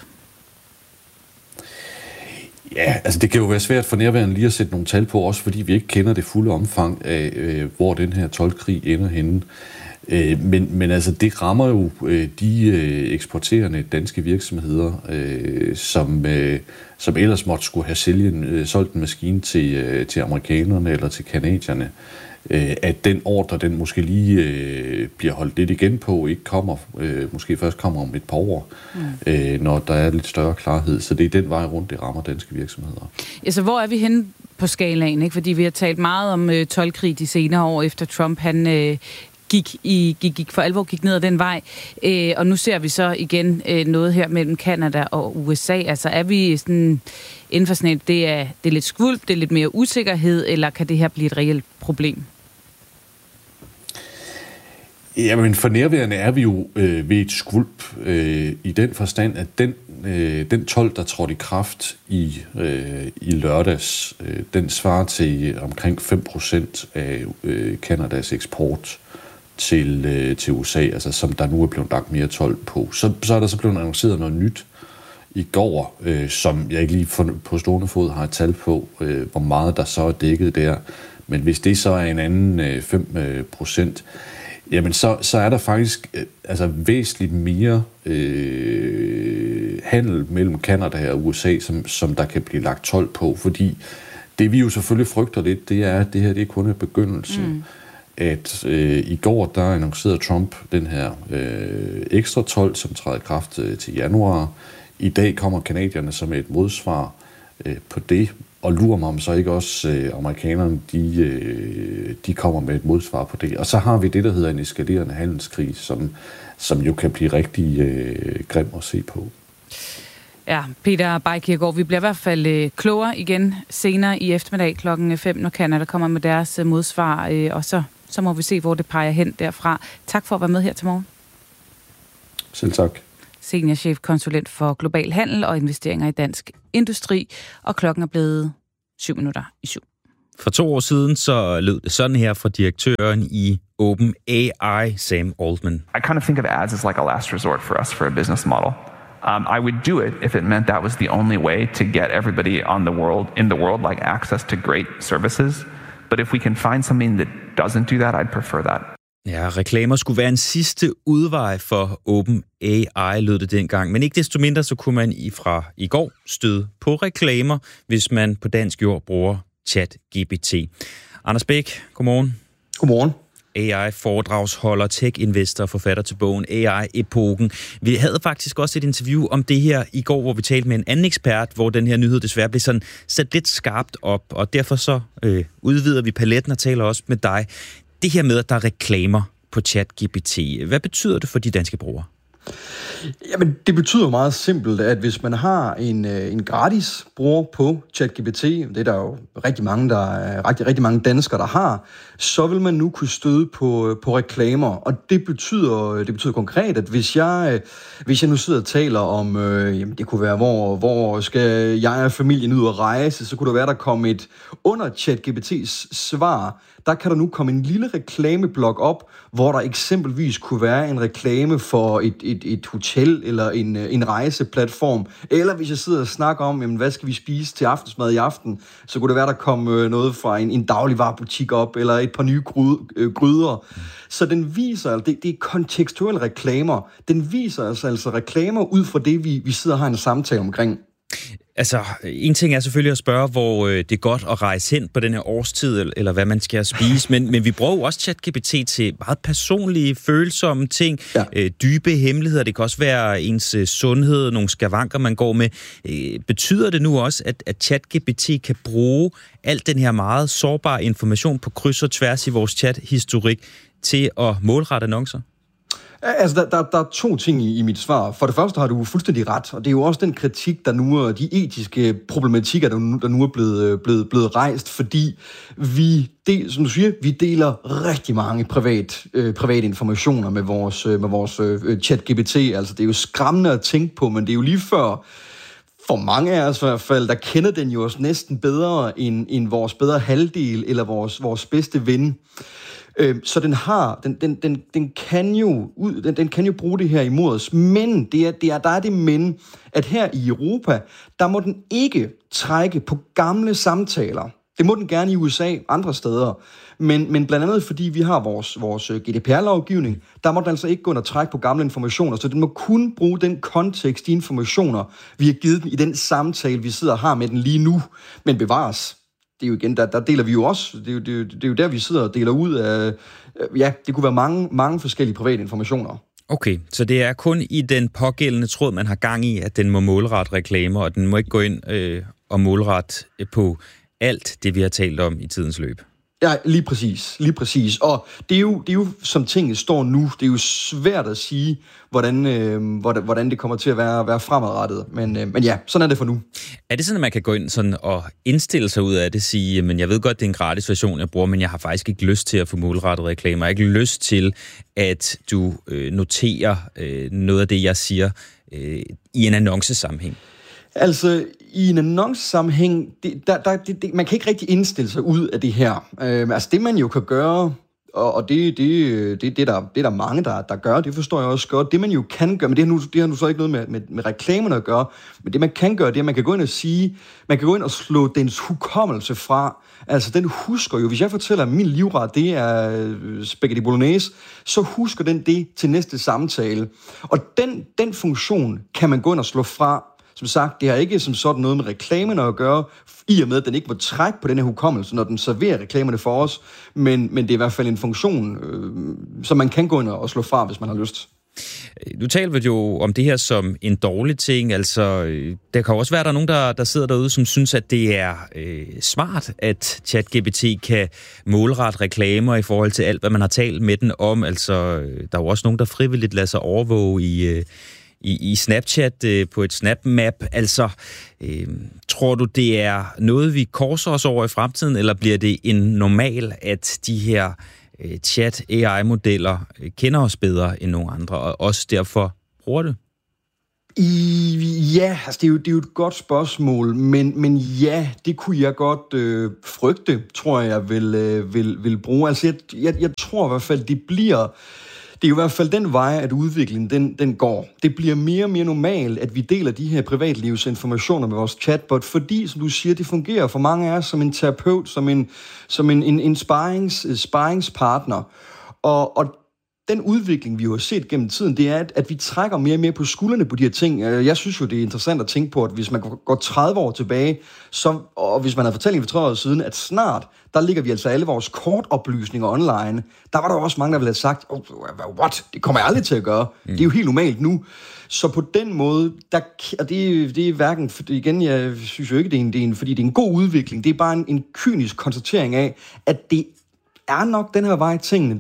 Ja, altså det kan jo være svært for nærværende lige at sætte nogle tal på, også fordi vi ikke kender det fulde omfang af, hvor den her toldkrig ender henne. Men altså, det rammer jo de eksporterende danske virksomheder, som ellers måtte skulle have solgt en maskine til amerikanerne eller til canadierne. At den ordre, den måske lige bliver holdt lidt igen på, ikke kommer, måske først kommer om et par år, når der er lidt større klarhed. Så det er den vej rundt, det rammer danske virksomheder. Ja, så hvor er vi henne på skalaen? Ikke? Fordi vi har talt meget om toldkrig de senere år, efter Trump han gik for alvor ned ad den vej. Og nu ser vi så igen noget her mellem Canada og USA. Altså er vi sådan inden for sådan et, det er lidt skvulp, det er lidt mere usikkerhed, eller kan det her blive et reelt problem? Jamen for nærværende er vi jo ved et skvulp i den forstand, at den told, der trådte i kraft i lørdags, den svarer til omkring 5% af Canadas eksport til USA, altså som der nu er blevet lagt mere told på. Så er der så blevet annonceret noget nyt i går, som jeg ikke lige på stående fod har et tal på, hvor meget der så er dækket der. Men hvis det så er en anden 5%, jamen så er der faktisk væsentligt mere handel mellem Canada og USA, som der kan blive lagt told på, fordi det vi jo selvfølgelig frygter lidt, det er, at det her det er kun begyndelsen. At i går, der annoncerede Trump den her ekstra told, som træder i kraft til januar. I dag kommer canadierne så med et modsvar på det, og lurer mig om så ikke også amerikanerne, de kommer med et modsvar på det. Og så har vi det, der hedder en eskalerende handelskrig, som jo kan blive rigtig grim at se på. Ja, Peter Bay Kirkegaard, vi bliver i hvert fald klogere igen senere i eftermiddag klokken 5, når Canada kommer med deres modsvar, og så må vi se, hvor det peger hen derfra. Tak for at være med her til morgen. Selv tak. Senior chefkonsulent for global handel og investeringer i dansk industri, og klokken er blevet 7:07. For 2 år siden så lød det sådan her fra direktøren i OpenAI, Sam Altman. I kind of think of ads as like a last resort for us for a business model. I would do it if it meant that was the only way to get everybody in the world like access to great services. But if we can find something that doesn't do that, I'd prefer that. Ja, reklamer skulle være en sidste udvej for OpenAI, lød det dengang. Men ikke desto mindre, så kunne man fra i går støde på reklamer, hvis man på dansk jord bruger ChatGPT. Anders Bæk, godmorgen. Godmorgen. AI-foredragsholder, tech-investor og forfatter til bogen AI-epoken. Vi havde faktisk også et interview om det her i går, hvor vi talte med en anden ekspert, hvor den her nyhed desværre blev sådan sat lidt skarpt op, og derfor så udvider vi paletten og taler også med dig. Det her med, at der er reklamer på ChatGPT, hvad betyder det for de danske brugere? Jamen, det betyder meget simpelt, at hvis man har en gratis bruger på ChatGPT, det er der jo rigtig mange danskere, der har, så vil man nu kunne støde på reklamer. Og det betyder konkret, at hvis jeg nu sidder og taler om, det kunne være, hvor skal jeg og familien ud og rejse, så kunne der være, der kom et under ChatGPT's svar, der kan der nu komme en lille reklameblok op, hvor der eksempelvis kunne være en reklame for et hotel eller en rejseplatform. Eller hvis jeg sidder og snakker om, jamen, hvad skal vi spise til aftensmad i aften, så kunne det være, der kom noget fra en dagligvarebutik op, eller et par nye gryder. Så den viser, det er kontekstuelle reklamer. Den viser altså reklamer ud fra det, vi sidder og har en samtale omkring. Altså, en ting er selvfølgelig at spørge, hvor det er godt at rejse hen på den her årstid, eller hvad man skal spise, men vi bruger jo også ChatGPT til meget personlige, følsomme ting, dybe hemmeligheder. Det kan også være ens sundhed, nogle skavanker, man går med. Betyder det nu også, at ChatGPT kan bruge alt den her meget sårbare information på kryds og tværs i vores chat-historik til at målrette annoncer? Altså, der er 2 ting i mit svar. For det første har du fuldstændig ret, og det er jo også den kritik, der nu er de etiske problematikker, der nu er blevet rejst, fordi som du siger, vi deler rigtig mange private informationer med vores ChatGPT. Altså, det er jo skræmmende at tænke på, men det er jo lige før, for mange af os i hvert fald, der kender den jo også næsten bedre end vores bedre halvdel eller vores bedste ven. Så den kan jo bruge det her imod os, men der er det men, at her i Europa, der må den ikke trække på gamle samtaler. Det må den gerne i USA, andre steder, men blandt andet fordi vi har vores GDPR-lovgivning, der må den altså ikke gå ind og trække på gamle informationer, så den må kun bruge den kontekst, de informationer, vi har givet den i den samtale, vi sidder og har med den lige nu, men bevares. Det er jo igen, der deler vi jo også. Det er jo der, vi sidder og deler ud af, det kunne være mange forskellige private informationer. Okay, så det er kun i den pågældende tråd, man har gang i, at den må målrette reklamer, og den må ikke gå ind og målrette på alt det, vi har talt om i tidens løb. Ja, lige præcis. Og det er jo som tingene står nu, det er jo svært at sige, hvordan det kommer til at være fremadrettet. Men ja, sådan er det for nu. Er det sådan, at man kan gå ind sådan og indstille sig ud af det, sige, men jeg ved godt, det er en gratis version, jeg bruger, men jeg har faktisk ikke lyst til at få målrettet reklamer. Jeg har ikke lyst til, at du noterer noget af det, jeg siger i en annoncesammenhæng. Altså, i en annoncesammenhæng, man kan ikke rigtig indstille sig ud af det her. Altså, det man jo kan gøre, og det er der mange, der gør, det forstår jeg også godt. Det man jo kan gøre, men det har nu så ikke noget med reklamerne at gøre, men det man kan gøre, det er, at man kan gå ind og sige, man kan gå ind og slå dens hukommelse fra. Altså, den husker jo, hvis jeg fortæller, at min livret, det er spaghetti bolognese, så husker den det til næste samtale. Og den funktion kan man gå ind og slå fra. Som sagt, det har ikke som sådan noget med reklamerne at gøre, i og med, at den ikke må trække på den her hukommelse, når den serverer reklamerne for os, men det er i hvert fald en funktion, som man kan gå ind og slå fra, hvis man har lyst. Du taler jo om det her som en dårlig ting, altså der kan også være, der er nogen, der sidder derude, som synes, at det er smart, at ChatGPT kan målrette reklamer i forhold til alt, hvad man har talt med den om, altså der er jo også nogen, der frivilligt lader sig overvåge i Snapchat på et Snap-map. Altså, tror du, det er noget, vi korser os over i fremtiden, eller bliver det en normal, at de her chat-AI-modeller kender os bedre end nogle andre, og også derfor bruger det? Ja, altså det er jo et godt spørgsmål, men ja, det kunne jeg godt frygte, tror jeg vil bruge. Altså jeg tror i hvert fald, det er jo i hvert fald den vej, at udviklingen den går. Det bliver mere og mere normalt, at vi deler de her privatlivsinformationer med vores chatbot, fordi, som du siger, det fungerer for mange af os som en terapeut, som en sparringspartner. Og den udvikling, vi jo har set gennem tiden, det er, at vi trækker mere og mere på skuldrene på de her ting. Jeg synes jo, det er interessant at tænke på, at hvis man går 30 år tilbage, og hvis man havde fortælling for 30 år siden, at snart, der ligger vi altså alle vores kortoplysninger online. Der var der også mange, der ville have sagt, what? Det kommer jeg aldrig til at gøre. Det er jo helt normalt nu. Så på den måde, det er hverken, igen, jeg synes jo ikke, det er fordi det er en god udvikling. Det er bare en kynisk konstatering af, at det er nok den her vej, tingene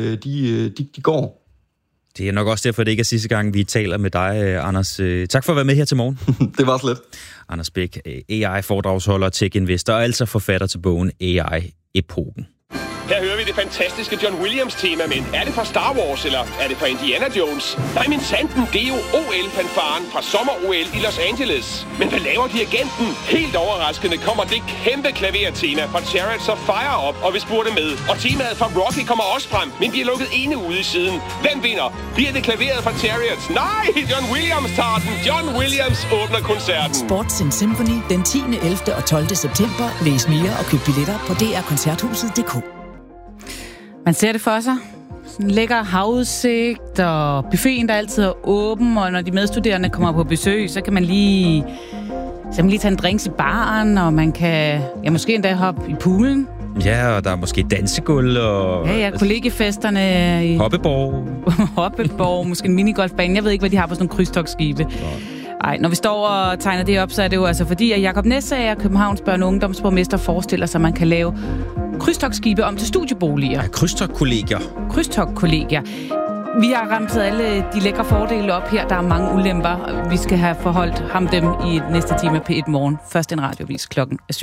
de går. Det er nok også derfor, det ikke er sidste gang, vi taler med dig, Anders. Tak for at være med her til morgen. Det var slet. Anders Bech, AI-foredragsholder, tech-investor og altså forfatter til bogen AI-epoken. Her hører vi det fantastiske John Williams-tema, men er det fra Star Wars, eller er det fra Indiana Jones? Nej, men sanden, det er jo OL-fanfaren fra sommer-OL i Los Angeles. Men hvad laver dirigenten? Helt overraskende kommer det kæmpe klavertema fra Chariots of Fire op, og vi spurgte med. Og temaet fra Rocky kommer også frem, men bliver lukket ene ude i siden. Hvem vinder? Bliver det klaveret fra Chariots? Nej, John Williams tager den. John Williams åbner koncerten. Sports in Symphony den 10., 11. og 12. september. Læs mere og køb billetter på drkoncerthuset.dk. Man ser det for sig. Sådan en lækker havudsigt, og buffeten, der altid er åben, og når de medstuderende kommer på besøg, så kan man lige tage en drinks i baren, og man kan måske endda hoppe i poolen. Ja, og der er måske dansegulv og... Ja, kollegefesterne. I Hoppeborg, måske en minigolfbane. Jeg ved ikke, hvad de har på sådan nogle krydstogtskibe. Ej, når vi står og tegner det op, så er det jo altså fordi, at Jakob Næssager, Københavns Børne- og Ungdomsborgmester, forestiller sig, at man kan lave krydstogtskibe om til studieboliger. Ja, krydstogtkollegier. Krydstogtkollegier. Vi har ramset alle de lækre fordele op her. Der er mange ulemper. Vi skal have forholdt ham dem i næste time på P1 Morgen. Først en radiovis 7:00.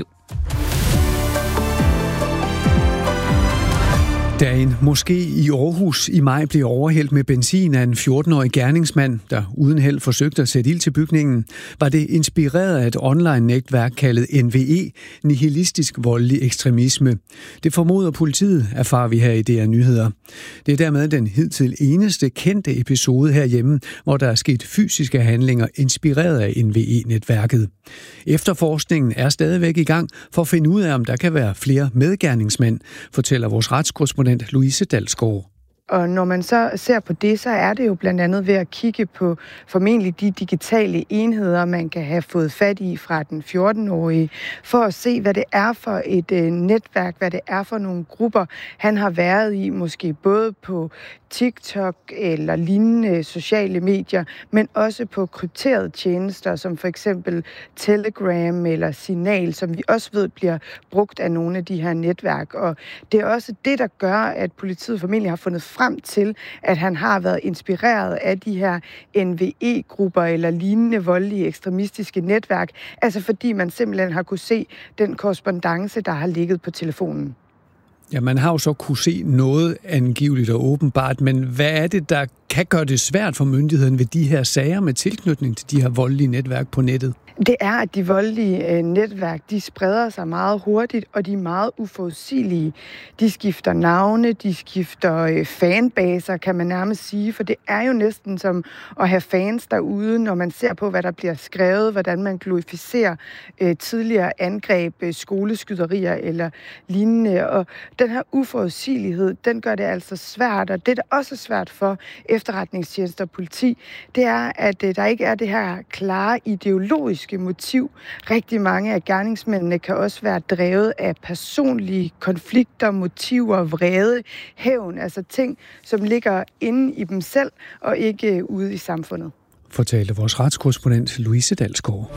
Da en moské i Aarhus i maj blev overhældt med benzin af en 14-årig gerningsmand, der uden held forsøgte at sætte ild til bygningen, var det inspireret af et online-netværk kaldet NVE, nihilistisk voldelig ekstremisme. Det formoder politiet, erfarer vi her i DR Nyheder. Det er dermed den hidtil eneste kendte episode herhjemme, hvor der er sket fysiske handlinger inspireret af NVE-netværket. Efterforskningen er stadigvæk i gang for at finde ud af, om der kan være flere medgerningsmænd, fortæller vores retskorrespondent Louise Dalsgaard. Og når man så ser på det, så er det jo blandt andet ved at kigge på formentlig de digitale enheder, man kan have fået fat i fra den 14-årige, for at se, hvad det er for et netværk, hvad det er for nogle grupper, han har været i, måske både på TikTok eller lignende sociale medier, men også på krypterede tjenester, som for eksempel Telegram eller Signal, som vi også ved bliver brugt af nogle af de her netværk. Og det er også det, der gør, at politiet formentlig har fundet frem til, at han har været inspireret af de her NVE-grupper eller lignende voldelige ekstremistiske netværk, altså fordi man simpelthen har kunne se den korrespondance, der har ligget på telefonen. Ja, man har jo så kunne se noget angiveligt og åbenbart, men hvad er det, der kan gøre det svært for myndigheden ved de her sager med tilknytning til de her voldelige netværk på nettet? Det er, at de voldelige netværk, de spreder sig meget hurtigt, og de er meget uforudsigelige. De skifter navne, de skifter fanbaser, kan man nærmest sige, for det er jo næsten som at have fans derude, når man ser på, hvad der bliver skrevet, hvordan man glorificerer tidligere angreb, skoleskyderier eller lignende. Og den her uforudsigelighed, den gør det altså svært, og det, der også er svært for efterretningstjenester og politi, det er, at der ikke er det her klare ideologiske motiv. Rigtig mange af gerningsmændene kan også være drevet af personlige konflikter, motiver, vrede, hævn, altså ting, som ligger inde i dem selv og ikke ude i samfundet. Fortalte vores retskorrespondent Louise Dalsgaard.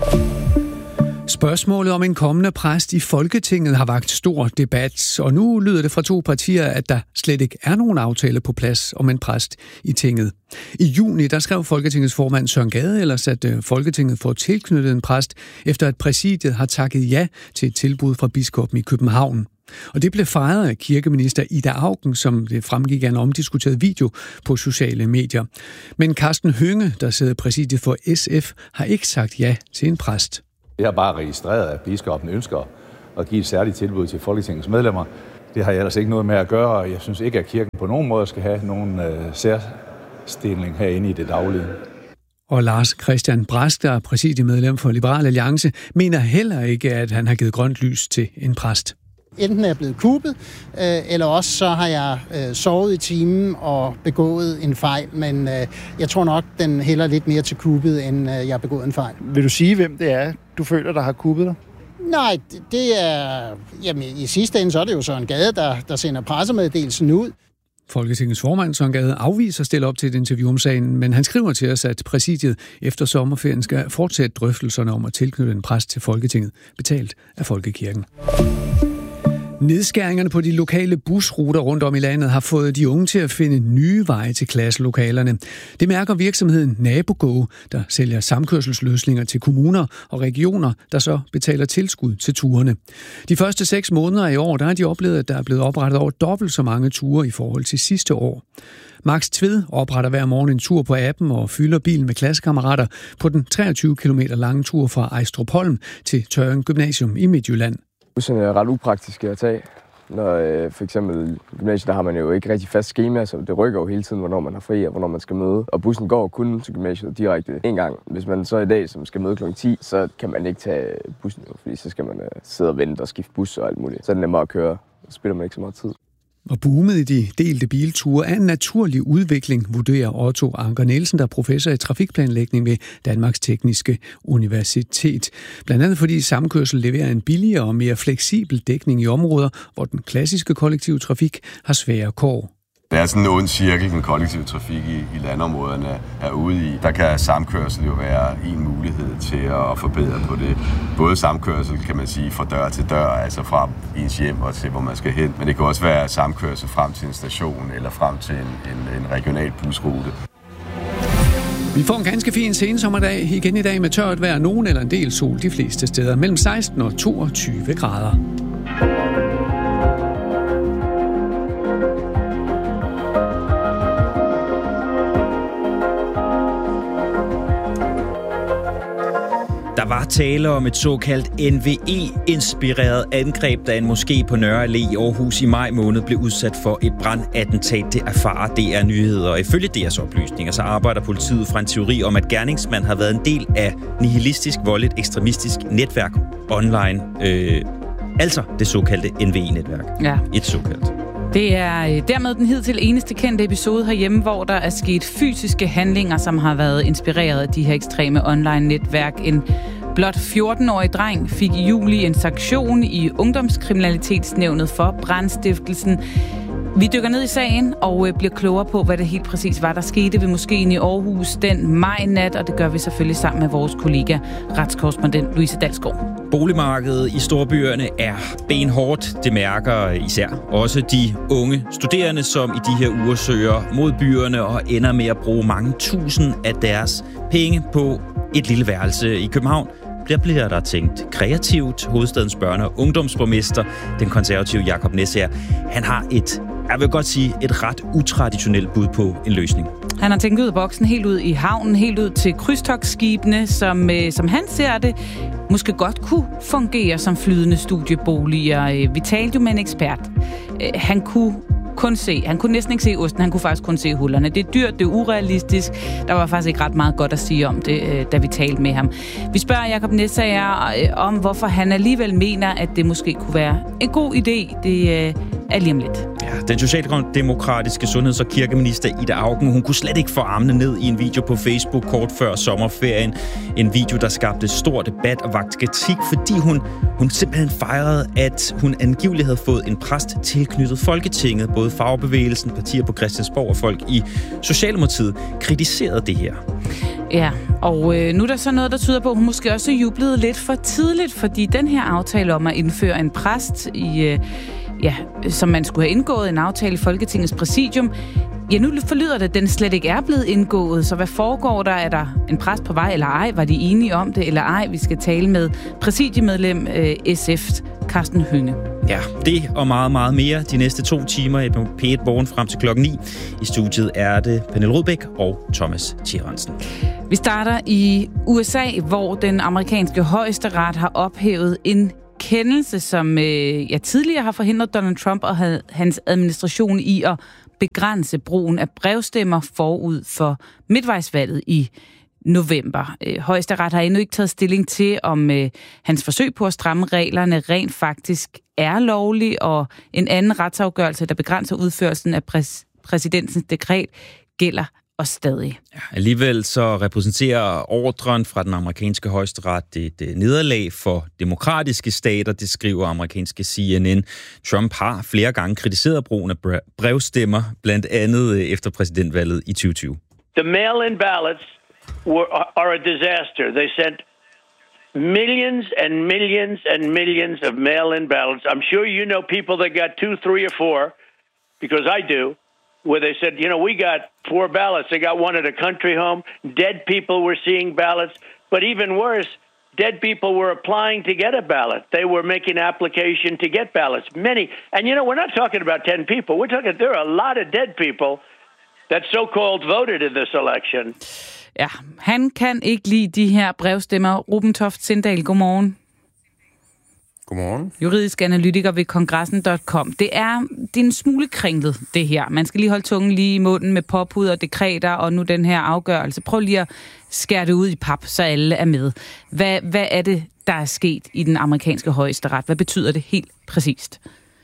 Spørgsmålet om en kommende præst i Folketinget har vakt stor debat, og nu lyder det fra 2 partier, at der slet ikke er nogen aftale på plads om en præst i tinget. I juni der skrev Folketingets formand Søren Gade ellers, at Folketinget får tilknyttet en præst, efter at præsidiet har takket ja til et tilbud fra biskoppen i København. Og det blev fejret af kirkeminister Ida Auken, som det fremgik af en omdiskuteret video på sociale medier. Men Karsten Hønge, der sidder præsidiet for SF, har ikke sagt ja til en præst. Jeg har bare registreret, at biskoppen ønsker at give et særligt tilbud til Folketingets medlemmer. Det har jeg ellers ikke noget med at gøre, og jeg synes ikke, at kirken på nogen måde skal have nogen særstilling herinde i det daglige. Og Lars Christian Brask, der er præsidiemedlem for Liberal Alliance, mener heller ikke, at han har givet grønt lys til en præst. Enten er jeg blevet kuppet, eller også så har jeg sovet i timen og begået en fejl, men jeg tror nok, den hælder lidt mere til kuppet, end jeg har begået en fejl. Vil du sige, hvem det er, du føler, der har kuppet dig? Nej, det er... Jamen, i sidste ende så er det jo Søren Gade, der sender pressemeddelelsen ud. Folketingets formand Søren Gade afviser at stille op til et interview om sagen, men han skriver til os, at præsidiet efter sommerferien skal fortsætte drøftelserne om at tilknytte en præst til Folketinget, betalt af Folkekirken. Nedskæringerne på de lokale busruter rundt om i landet har fået de unge til at finde nye veje til klasselokalerne. Det mærker virksomheden NaboGo, der sælger samkørselsløsninger til kommuner og regioner, der så betaler tilskud til turene. De første 6 måneder i år, der har de oplevet, at der er blevet oprettet over dobbelt så mange ture i forhold til sidste år. Max Tved opretter hver morgen en tur på appen og fylder bilen med klassekammerater på den 23 km lange tur fra Ejstrupholm til Tørring Gymnasium i Midtjylland. Bussen er ret upraktisk at tage. Når for eksempel gymnasiet, der har man jo ikke rigtig fast schema, så det rykker jo hele tiden, hvornår man har fri og hvornår man skal møde. Og bussen går kun til gymnasiet direkte en gang. Hvis man så i dag, som skal møde kl. 10, så kan man ikke tage bussen, fordi så skal man sidde og vente og skifte bus og alt muligt. Så er det nemmere at køre, så spiller man ikke så meget tid. Og boomet i de delte bilture er en naturlig udvikling, vurderer Otto Anker Nielsen, der er professor i trafikplanlægning ved Danmarks Tekniske Universitet. Blandt andet fordi samkørsel leverer en billigere og mere fleksibel dækning i områder, hvor den klassiske kollektive trafik har svære kår. Det er sådan en ond cirkel, den kollektive trafik i landområderne er ude i. Der kan samkørsel jo være en mulighed til at forbedre på det. Både samkørsel, kan man sige, fra dør til dør, altså fra ens hjem og til, hvor man skal hen. Men det kan også være samkørsel frem til en station eller frem til en regional busrute. Vi får en ganske fin sensommerdag igen i dag med tørt vejr, nogen eller en del sol de fleste steder, mellem 16 og 22 grader. Der var tale om et såkaldt NVE-inspireret angreb, da en moské på Nørre Allé i Aarhus i maj måned blev udsat for et brandattentat. Det erfarer DR Nyheder. Og ifølge deres oplysninger, så arbejder politiet fra en teori om, at gerningsmand har været en del af nihilistisk, voldeligt, ekstremistisk netværk online. Altså det såkaldte NVE-netværk. Ja. Et såkaldt. Det er dermed den hidtil eneste kendte episode herhjemme, hvor der er sket fysiske handlinger, som har været inspireret af de her ekstreme online-netværk. En blot 14-årig dreng fik i juli en sanktion i Ungdomskriminalitetsnævnet for brandstiftelsen. Vi dykker ned i sagen og bliver klogere på, hvad det helt præcis var, der skete ved moskéen i Aarhus den majnat, og det gør vi selvfølgelig sammen med vores kollega, retskorrespondent Louise Dalsgaard. Boligmarkedet i storbyerne er benhårdt. Det mærker især også de unge studerende, som i de her uger søger mod byerne og ender med at bruge mange tusind af deres penge på et lille værelse i København. Der bliver der tænkt kreativt. Hovedstadens børne- og ungdomsborgmester, den konservative Jacob Nessager, han har et ret utraditionelt bud på en løsning. Han har tænkt ud af boksen, helt ud i havnen, helt ud til krydstogtskibene, som han ser det, måske godt kunne fungere som flydende studieboliger. Vi talte jo med en ekspert. Han kunne næsten ikke se osten, han kunne faktisk kun se hullerne. Det er dyrt, det er urealistisk. Der var faktisk ikke ret meget godt at sige om det, da vi talte med ham. Vi spørger Jacob Nessager om, hvorfor han alligevel mener, at det måske kunne være en god idé. Det er lige om lidt. Ja, den socialdemokratiske sundheds- og kirkeminister Ida Auken, hun kunne slet ikke få armene ned i en video på Facebook kort før sommerferien. En video, der skabte stor debat og vagt kritik, fordi hun simpelthen fejrede, at hun angiveligt havde fået en præst tilknyttet Folketinget. Både fagbevægelsen, partier på Christiansborg og folk i Socialdemokratiet kritiserede det her. Ja, og nu er der så noget, der tyder på, at hun måske også jublede lidt for tidligt, fordi den her aftale om at indføre en præst som man skulle have indgået en aftale i Folketingets præsidium. Ja, nu forlyder det, at den slet ikke er blevet indgået, så hvad foregår der? Er der en præst på vej, eller ej? Var de enige om det, eller ej? Vi skal tale med præsidiemedlem SF, Karsten Hønge. Ja, det og meget, meget mere de næste 2 timer i P1 Morgen frem til klokken 9. I studiet er det Pernille Rudbæk og Thomas Tjerensen. Vi starter i USA, hvor den amerikanske højesteret har ophævet en kendelse, som tidligere har forhindret Donald Trump og hans administration i at begrænse brugen af brevstemmer forud for midtvejsvalget i november. Højesteret har endnu ikke taget stilling til, om hans forsøg på at stramme reglerne rent faktisk er lovlig, og en anden retsafgørelse, der begrænser udførelsen af præsidentens dekret, gælder og stadig. Ja, alligevel så repræsenterer ordren fra den amerikanske højesteret et nederlag for demokratiske stater, det skriver amerikanske CNN. Trump har flere gange kritiseret brugen af brevstemmer, blandt andet efter præsidentvalget i 2020. The mail-in ballots are a disaster. They sent millions and millions and millions of mail-in ballots. I'm sure you know people that got 2, 3, or 4, because I do, where they said, we got 4 ballots. They got one at a country home. Dead people were seeing ballots. But even worse, dead people were applying to get a ballot. They were making application to get ballots. Many. And we're not talking about 10 people. We're talking, there are a lot of dead people that so-called voted in this election. Ja, han kan ikke lide de her brevstemmer. Ruben Toft Sindal, godmorgen. Godmorgen. Juridisk analytiker ved kongressen.com. Det er en smule kringlet, det her. Man skal lige holde tungen lige i munden med påbud og dekreter, og nu den her afgørelse. Prøv lige at skære det ud i pap, så alle er med. Hvad er det, der er sket i den amerikanske højesteret? Hvad betyder det helt præcist?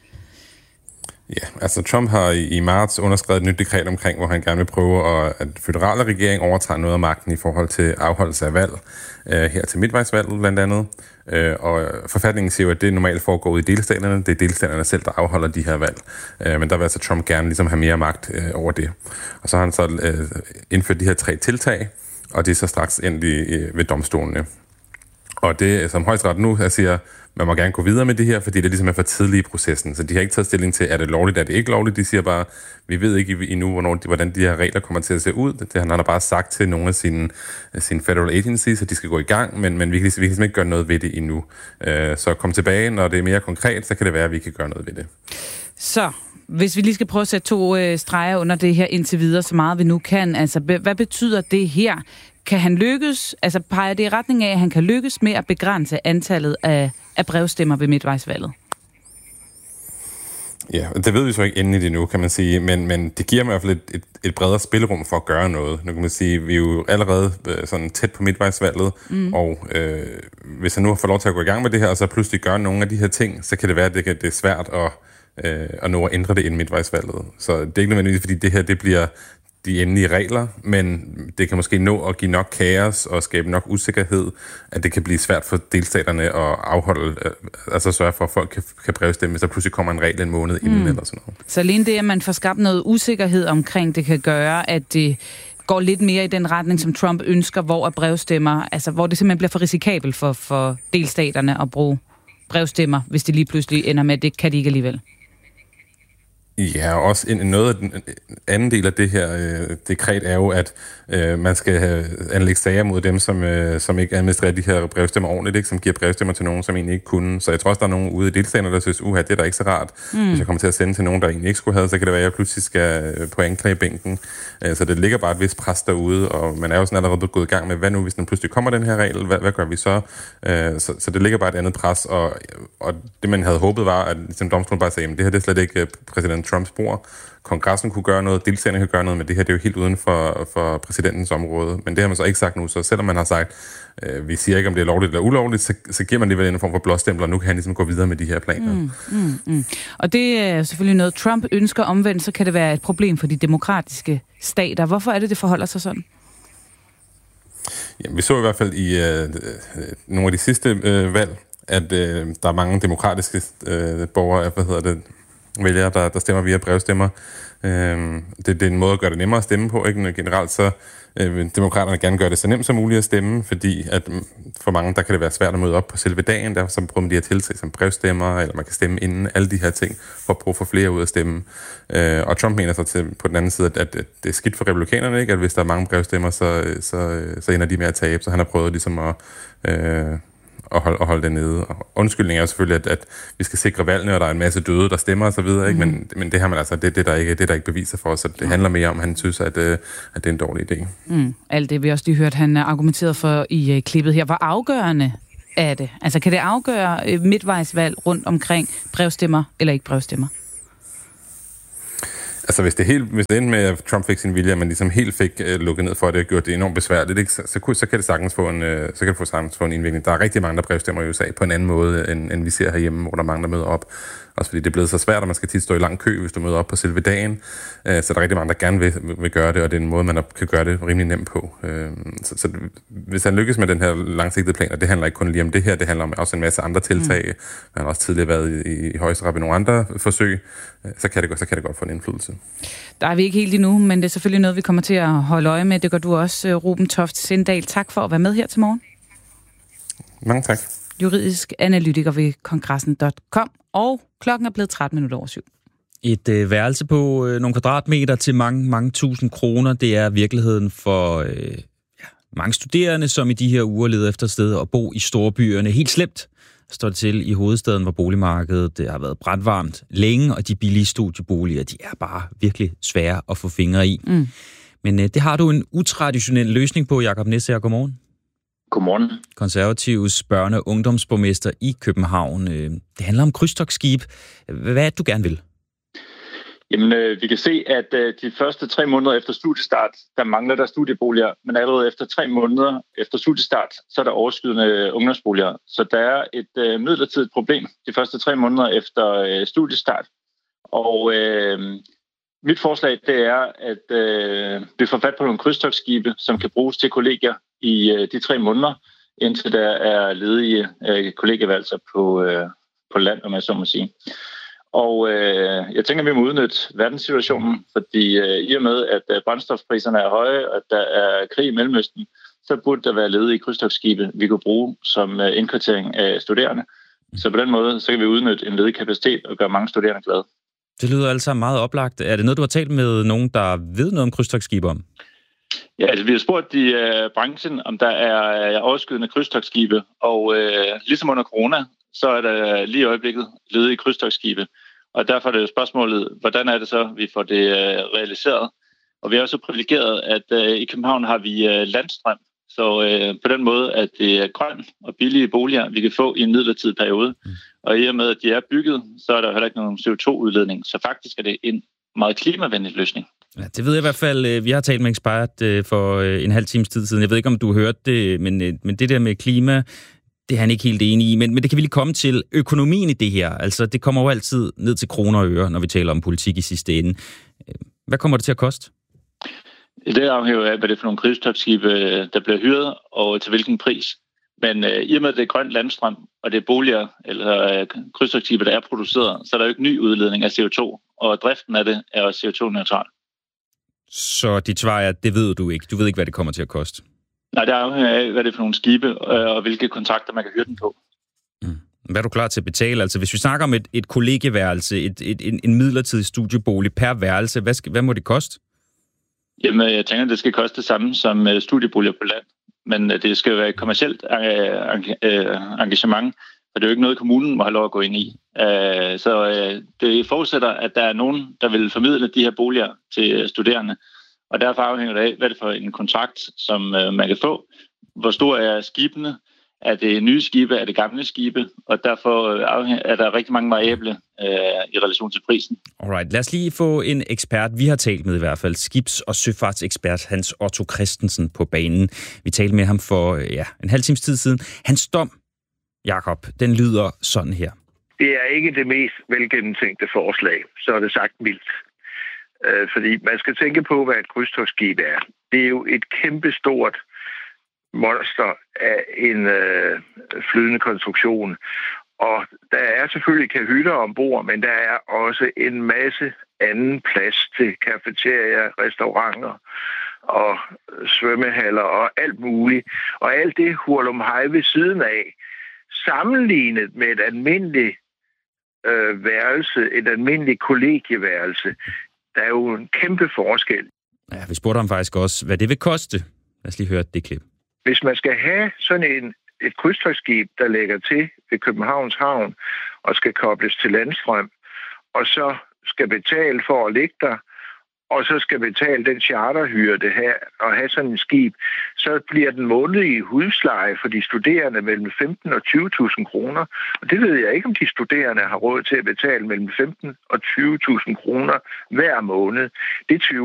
Ja, altså Trump har i marts underskrevet et nyt dekret omkring, hvor han gerne vil prøve, at føderale regering overtager noget af magten i forhold til afholdelse af valg, her til midtvejsvalget blandt andet. Og forfatningen siger jo, at det normalt foregår ud i delstaterne. Det er delstaterne selv, der afholder de her valg. Men der vil altså Trump gerne ligesom have mere magt over det. Og så har han så indført de her 3 tiltag, og det er så straks endelig ved domstolene. Og det, som højesteret nu siger, man må gerne gå videre med det her, fordi det ligesom er for tidligt i processen. Så de har ikke taget stilling til, er det lovligt, er det ikke lovligt. De siger bare, vi ved ikke endnu, hvordan de her regler kommer til at se ud. Det han har bare sagt til nogle af sine federal agencies, at de skal gå i gang, men vi kan ligesom ikke gøre noget ved det endnu. Så kom tilbage, når det er mere konkret, så kan det være, at vi kan gøre noget ved det. Så hvis vi lige skal prøve at sætte 2 streger under det her indtil videre, så meget vi nu kan, altså hvad betyder det her? Kan han lykkes, altså peger det i retning af, at han kan lykkes med at begrænse antallet af brevstemmer ved midtvejsvalget? Ja, det ved vi så ikke endeligt endnu, kan man sige, men det giver mig i hvert fald et bredere spillerum for at gøre noget. Nu kan man sige, vi er jo allerede sådan tæt på midtvejsvalget, og hvis han nu får lov til at gå i gang med det her, og så pludselig gøre nogle af de her ting, så kan det være, at det er svært at nå at ændre det inden midtvejsvalget. Så det er ikke nødvendigvis, fordi det her det bliver de endelige regler, men det kan måske nå at give nok kaos og skabe nok usikkerhed, at det kan blive svært for delstaterne at afholde, altså sørge for, at folk kan brevstemme, så pludselig kommer en regel en måned inden eller sådan noget. Så alene det, at man får skabt noget usikkerhed omkring, det kan gøre, at det går lidt mere i den retning, som Trump ønsker, hvor brevstemmer, altså hvor det simpelthen bliver for risikabelt for delstaterne at bruge brevstemmer, hvis det lige pludselig ender med, at det kan de ikke alligevel. Ja, og også noget af den anden del af det her dekret er jo, at man skal anlægge sager mod dem, som ikke administrerer de her brevstemmer ordentligt, ikke? Som giver brevstemmer til nogen, som egentlig ikke kunne. Så jeg tror også, der er nogen ude i delstaterne, der synes, det er da ikke så rart. Hvis jeg kommer til at sende til nogen, der egentlig ikke skulle have, så kan det være, at jeg pludselig skal på anklagebænken. Så det ligger bare et vist pres derude, og man er jo sådan allerede gået i gang med, hvad nu, hvis den pludselig kommer den her regel, hvad gør vi så? Så det ligger bare et andet pres, og det man havde håbet var, at ligesom domstolen bare sagde, det her det er slet ikke præsident Trumps bord. Kongressen kunne gøre noget, delstaterne kunne gøre noget, men det her det er jo helt uden for præsidentens område. Men det har man så ikke sagt nu, så selvom man har sagt, vi siger ikke, om det er lovligt eller ulovligt, så giver man alligevel en form for blåstempler, og nu kan han ligesom gå videre med de her planer. Og det er selvfølgelig noget, Trump ønsker. Omvendt, så kan det være et problem for de demokratiske stater. Hvorfor er det forholder sig sådan? Jamen, vi så i hvert fald i nogle af de sidste valg, at der er mange demokratiske borgere, vælgere, der stemmer via brevstemmer. Det er en måde at gøre det nemmere at stemme på, ikke? Generelt så demokraterne gerne gør det så nemt som muligt at stemme, fordi at for mange, der kan det være svært at møde op på selve dagen, derfor så prøver man de her tiltag som brevstemmer, eller man kan stemme inden, alle de her ting, for at prøve at få flere ud at stemme. Og Trump mener så på den anden side, at det er skidt for republikanerne, ikke? At hvis der er mange brevstemmer, så ender de med at tabe, så han har prøvet ligesom at holde det nede. Og undskyldningen er jo selvfølgelig, at vi skal sikre valgene, og der er en masse døde, der stemmer osv., ikke? Men det her, man altså, det er der ikke beviser for os, så det handler mere om, at han synes, at det er en dårlig idé. Alt det vi også lige hørt, han argumenteret for i klippet her. Hvor afgørende er det? Altså, kan det afgøre midtvejsvalg rundt omkring brevstemmer eller ikke brevstemmer? Altså, hvis det endte med, at Trump fik sin vilje, og man ligesom helt fik lukket ned for det og gjort det enormt besværligt, ikke? Så kan det sagtens få en indvirkning. Der er rigtig mange, der brevstemmer i USA på en anden måde, end vi ser herhjemme, hvor der er mange, der møder op. Også fordi det er blevet så svært, at man skal tit stå i lang kø, hvis du møder op på selve dagen. Så der er rigtig mange, der gerne vil gøre det, og det er en måde, man kan gøre det rimelig nemt på. Så hvis han lykkes med den her langsigtede plan, og det handler ikke kun lige om det her, det handler om også en masse andre tiltag. Han har også tidligere været i Højesteret ved nogle andre forsøg, så kan det godt få en indflydelse. Der er vi ikke helt endnu, men det er selvfølgelig noget, vi kommer til at holde øje med. Det gør du også, Ruben Toft Sindal. Tak for at være med her til morgen. Mange tak. Juridisk analytiker ved kongressen.com, og klokken er blevet 7:13. Et værelse på nogle kvadratmeter til mange tusind kroner, det er virkeligheden for mange studerende, som i de her uger leder efter sted at bo i storbyerne. Helt slemt står det til i hovedstaden, hvor boligmarkedet har været brandvarmt længe, og de billige studieboliger, de er bare virkelig svære at få fingre i. Men det har du en utraditionel løsning på, Jakob Næsager. Godmorgen. Godmorgen. Konservatives børne- og ungdomsborgmester i København. Det handler om krydstogtskib. Hvad er det, du gerne vil? Jamen, vi kan se, at de første 3 måneder efter studiestart, der mangler der studieboliger, men allerede efter 3 måneder efter studiestart, så er der overskydende ungdomsboliger. Så der er et midlertidigt problem de første 3 måneder efter studiestart. Og mit forslag, det er, at vi får fat på nogle krydstogtskibe, som kan bruges til kollegier i de 3 måneder, indtil der er ledige kollegieværelser på land, om jeg så må sige. Og jeg tænker, at vi må udnytte verdenssituationen, fordi i og med, at brændstofpriserne er høje, og at der er krig i Mellemøsten, så burde der være ledige krydstogtskibe, vi kunne bruge som indkvartering af studerende. Så på den måde, så kan vi udnytte en ledig kapacitet og gøre mange studerende glade. Det lyder altså meget oplagt. Er det noget, du har talt med nogen, der ved noget om krydstogtskibe om? Ja, altså vi har spurgt i branchen, om der er overskydende krydstogtskibe, og ligesom under corona, så er der lige i øjeblikket ledige krydstogtskibe. Og derfor er det jo spørgsmålet, hvordan er det så, vi får det realiseret? Og vi er jo så privilegeret, at i København har vi landstrøm. Så på den måde, at det er grøn og billige boliger, vi kan få i en midlertidig periode. Og i og med, at de er bygget, så er der heller ikke nogen CO2-udledning. Så faktisk er det en meget klimavenlig løsning. Ja, det ved jeg i hvert fald. Vi har talt med ekspert for en halv times tid siden. Jeg ved ikke, om du hørte det, men det der med klima, det er han ikke helt enig i. Men det kan vi lige komme til. Økonomien i det her, altså det kommer jo altid ned til kroner og øre, når vi taler om politik i sidste ende. Hvad kommer det til at koste? Det afhænger af, hvad det er for nogle krydstogtskibe, der bliver hyret, og til hvilken pris. Men i og med, at det er grønt landstrøm, og det er boliger eller krydstogtskibe, der er produceret, så er der jo ikke ny udledning af CO2, og driften af det er også CO2-neutral. Så dit svar er, at det ved du ikke. Du ved ikke, hvad det kommer til at koste? Nej, det afhænger af, hvad det er for nogle skibe, og hvilke kontrakter man kan hyre den på. Hvad er du klar til at betale? Altså, hvis vi snakker om et kollegieværelse, en midlertidig studiebolig per værelse, hvad må det koste? Jamen, jeg tænker, at det skal koste det samme som studieboliger på land. Men det skal jo være et kommercielt engagement, og det er jo ikke noget, kommunen må have lov at gå ind i. Så det forudsætter, at der er nogen, der vil formidle de her boliger til studerende. Og derfor afhænger det af, hvad det er for en kontrakt, som man kan få. Hvor stor er skibene? Er det nye skibe? Er det gamle skibe? Og derfor er der rigtig mange variable i relation til prisen. Alright, lad os lige få en ekspert, vi har talt med i hvert fald, skibs- og søfartsekspert Hans Otto Christensen på banen. Vi talte med ham for en halv times tid siden. Hans dom, Jakob, den lyder sådan her. Det er ikke det mest velgennemtænkte forslag, så er det sagt mildt. Fordi man skal tænke på, hvad et krydstogtskib er. Det er jo et kæmpestort monster af en flydende konstruktion. Og der er selvfølgelig kahytter ombord, men der er også en masse anden plads til cafeterier, restauranter og svømmehaller og alt muligt. Og alt det hurlumhej ved siden af, sammenlignet med et almindeligt værelse, et almindeligt kollegieværelse, der er jo en kæmpe forskel. Ja, vi spurgte ham faktisk også, hvad det vil koste. Lad os lige høre det klip. Hvis man skal have sådan en et krydstogtskib, der lægger til ved Københavns Havn og skal kobles til landstrøm, og så skal betale for at ligge der, og så skal betale den charterhyre, det her, og have sådan en skib, så bliver den månedlige husleje for de studerende mellem 15 og 20.000 kroner. Og det ved jeg ikke, om de studerende har råd til at betale mellem 15 og 20.000 kroner hver måned. Det tvivler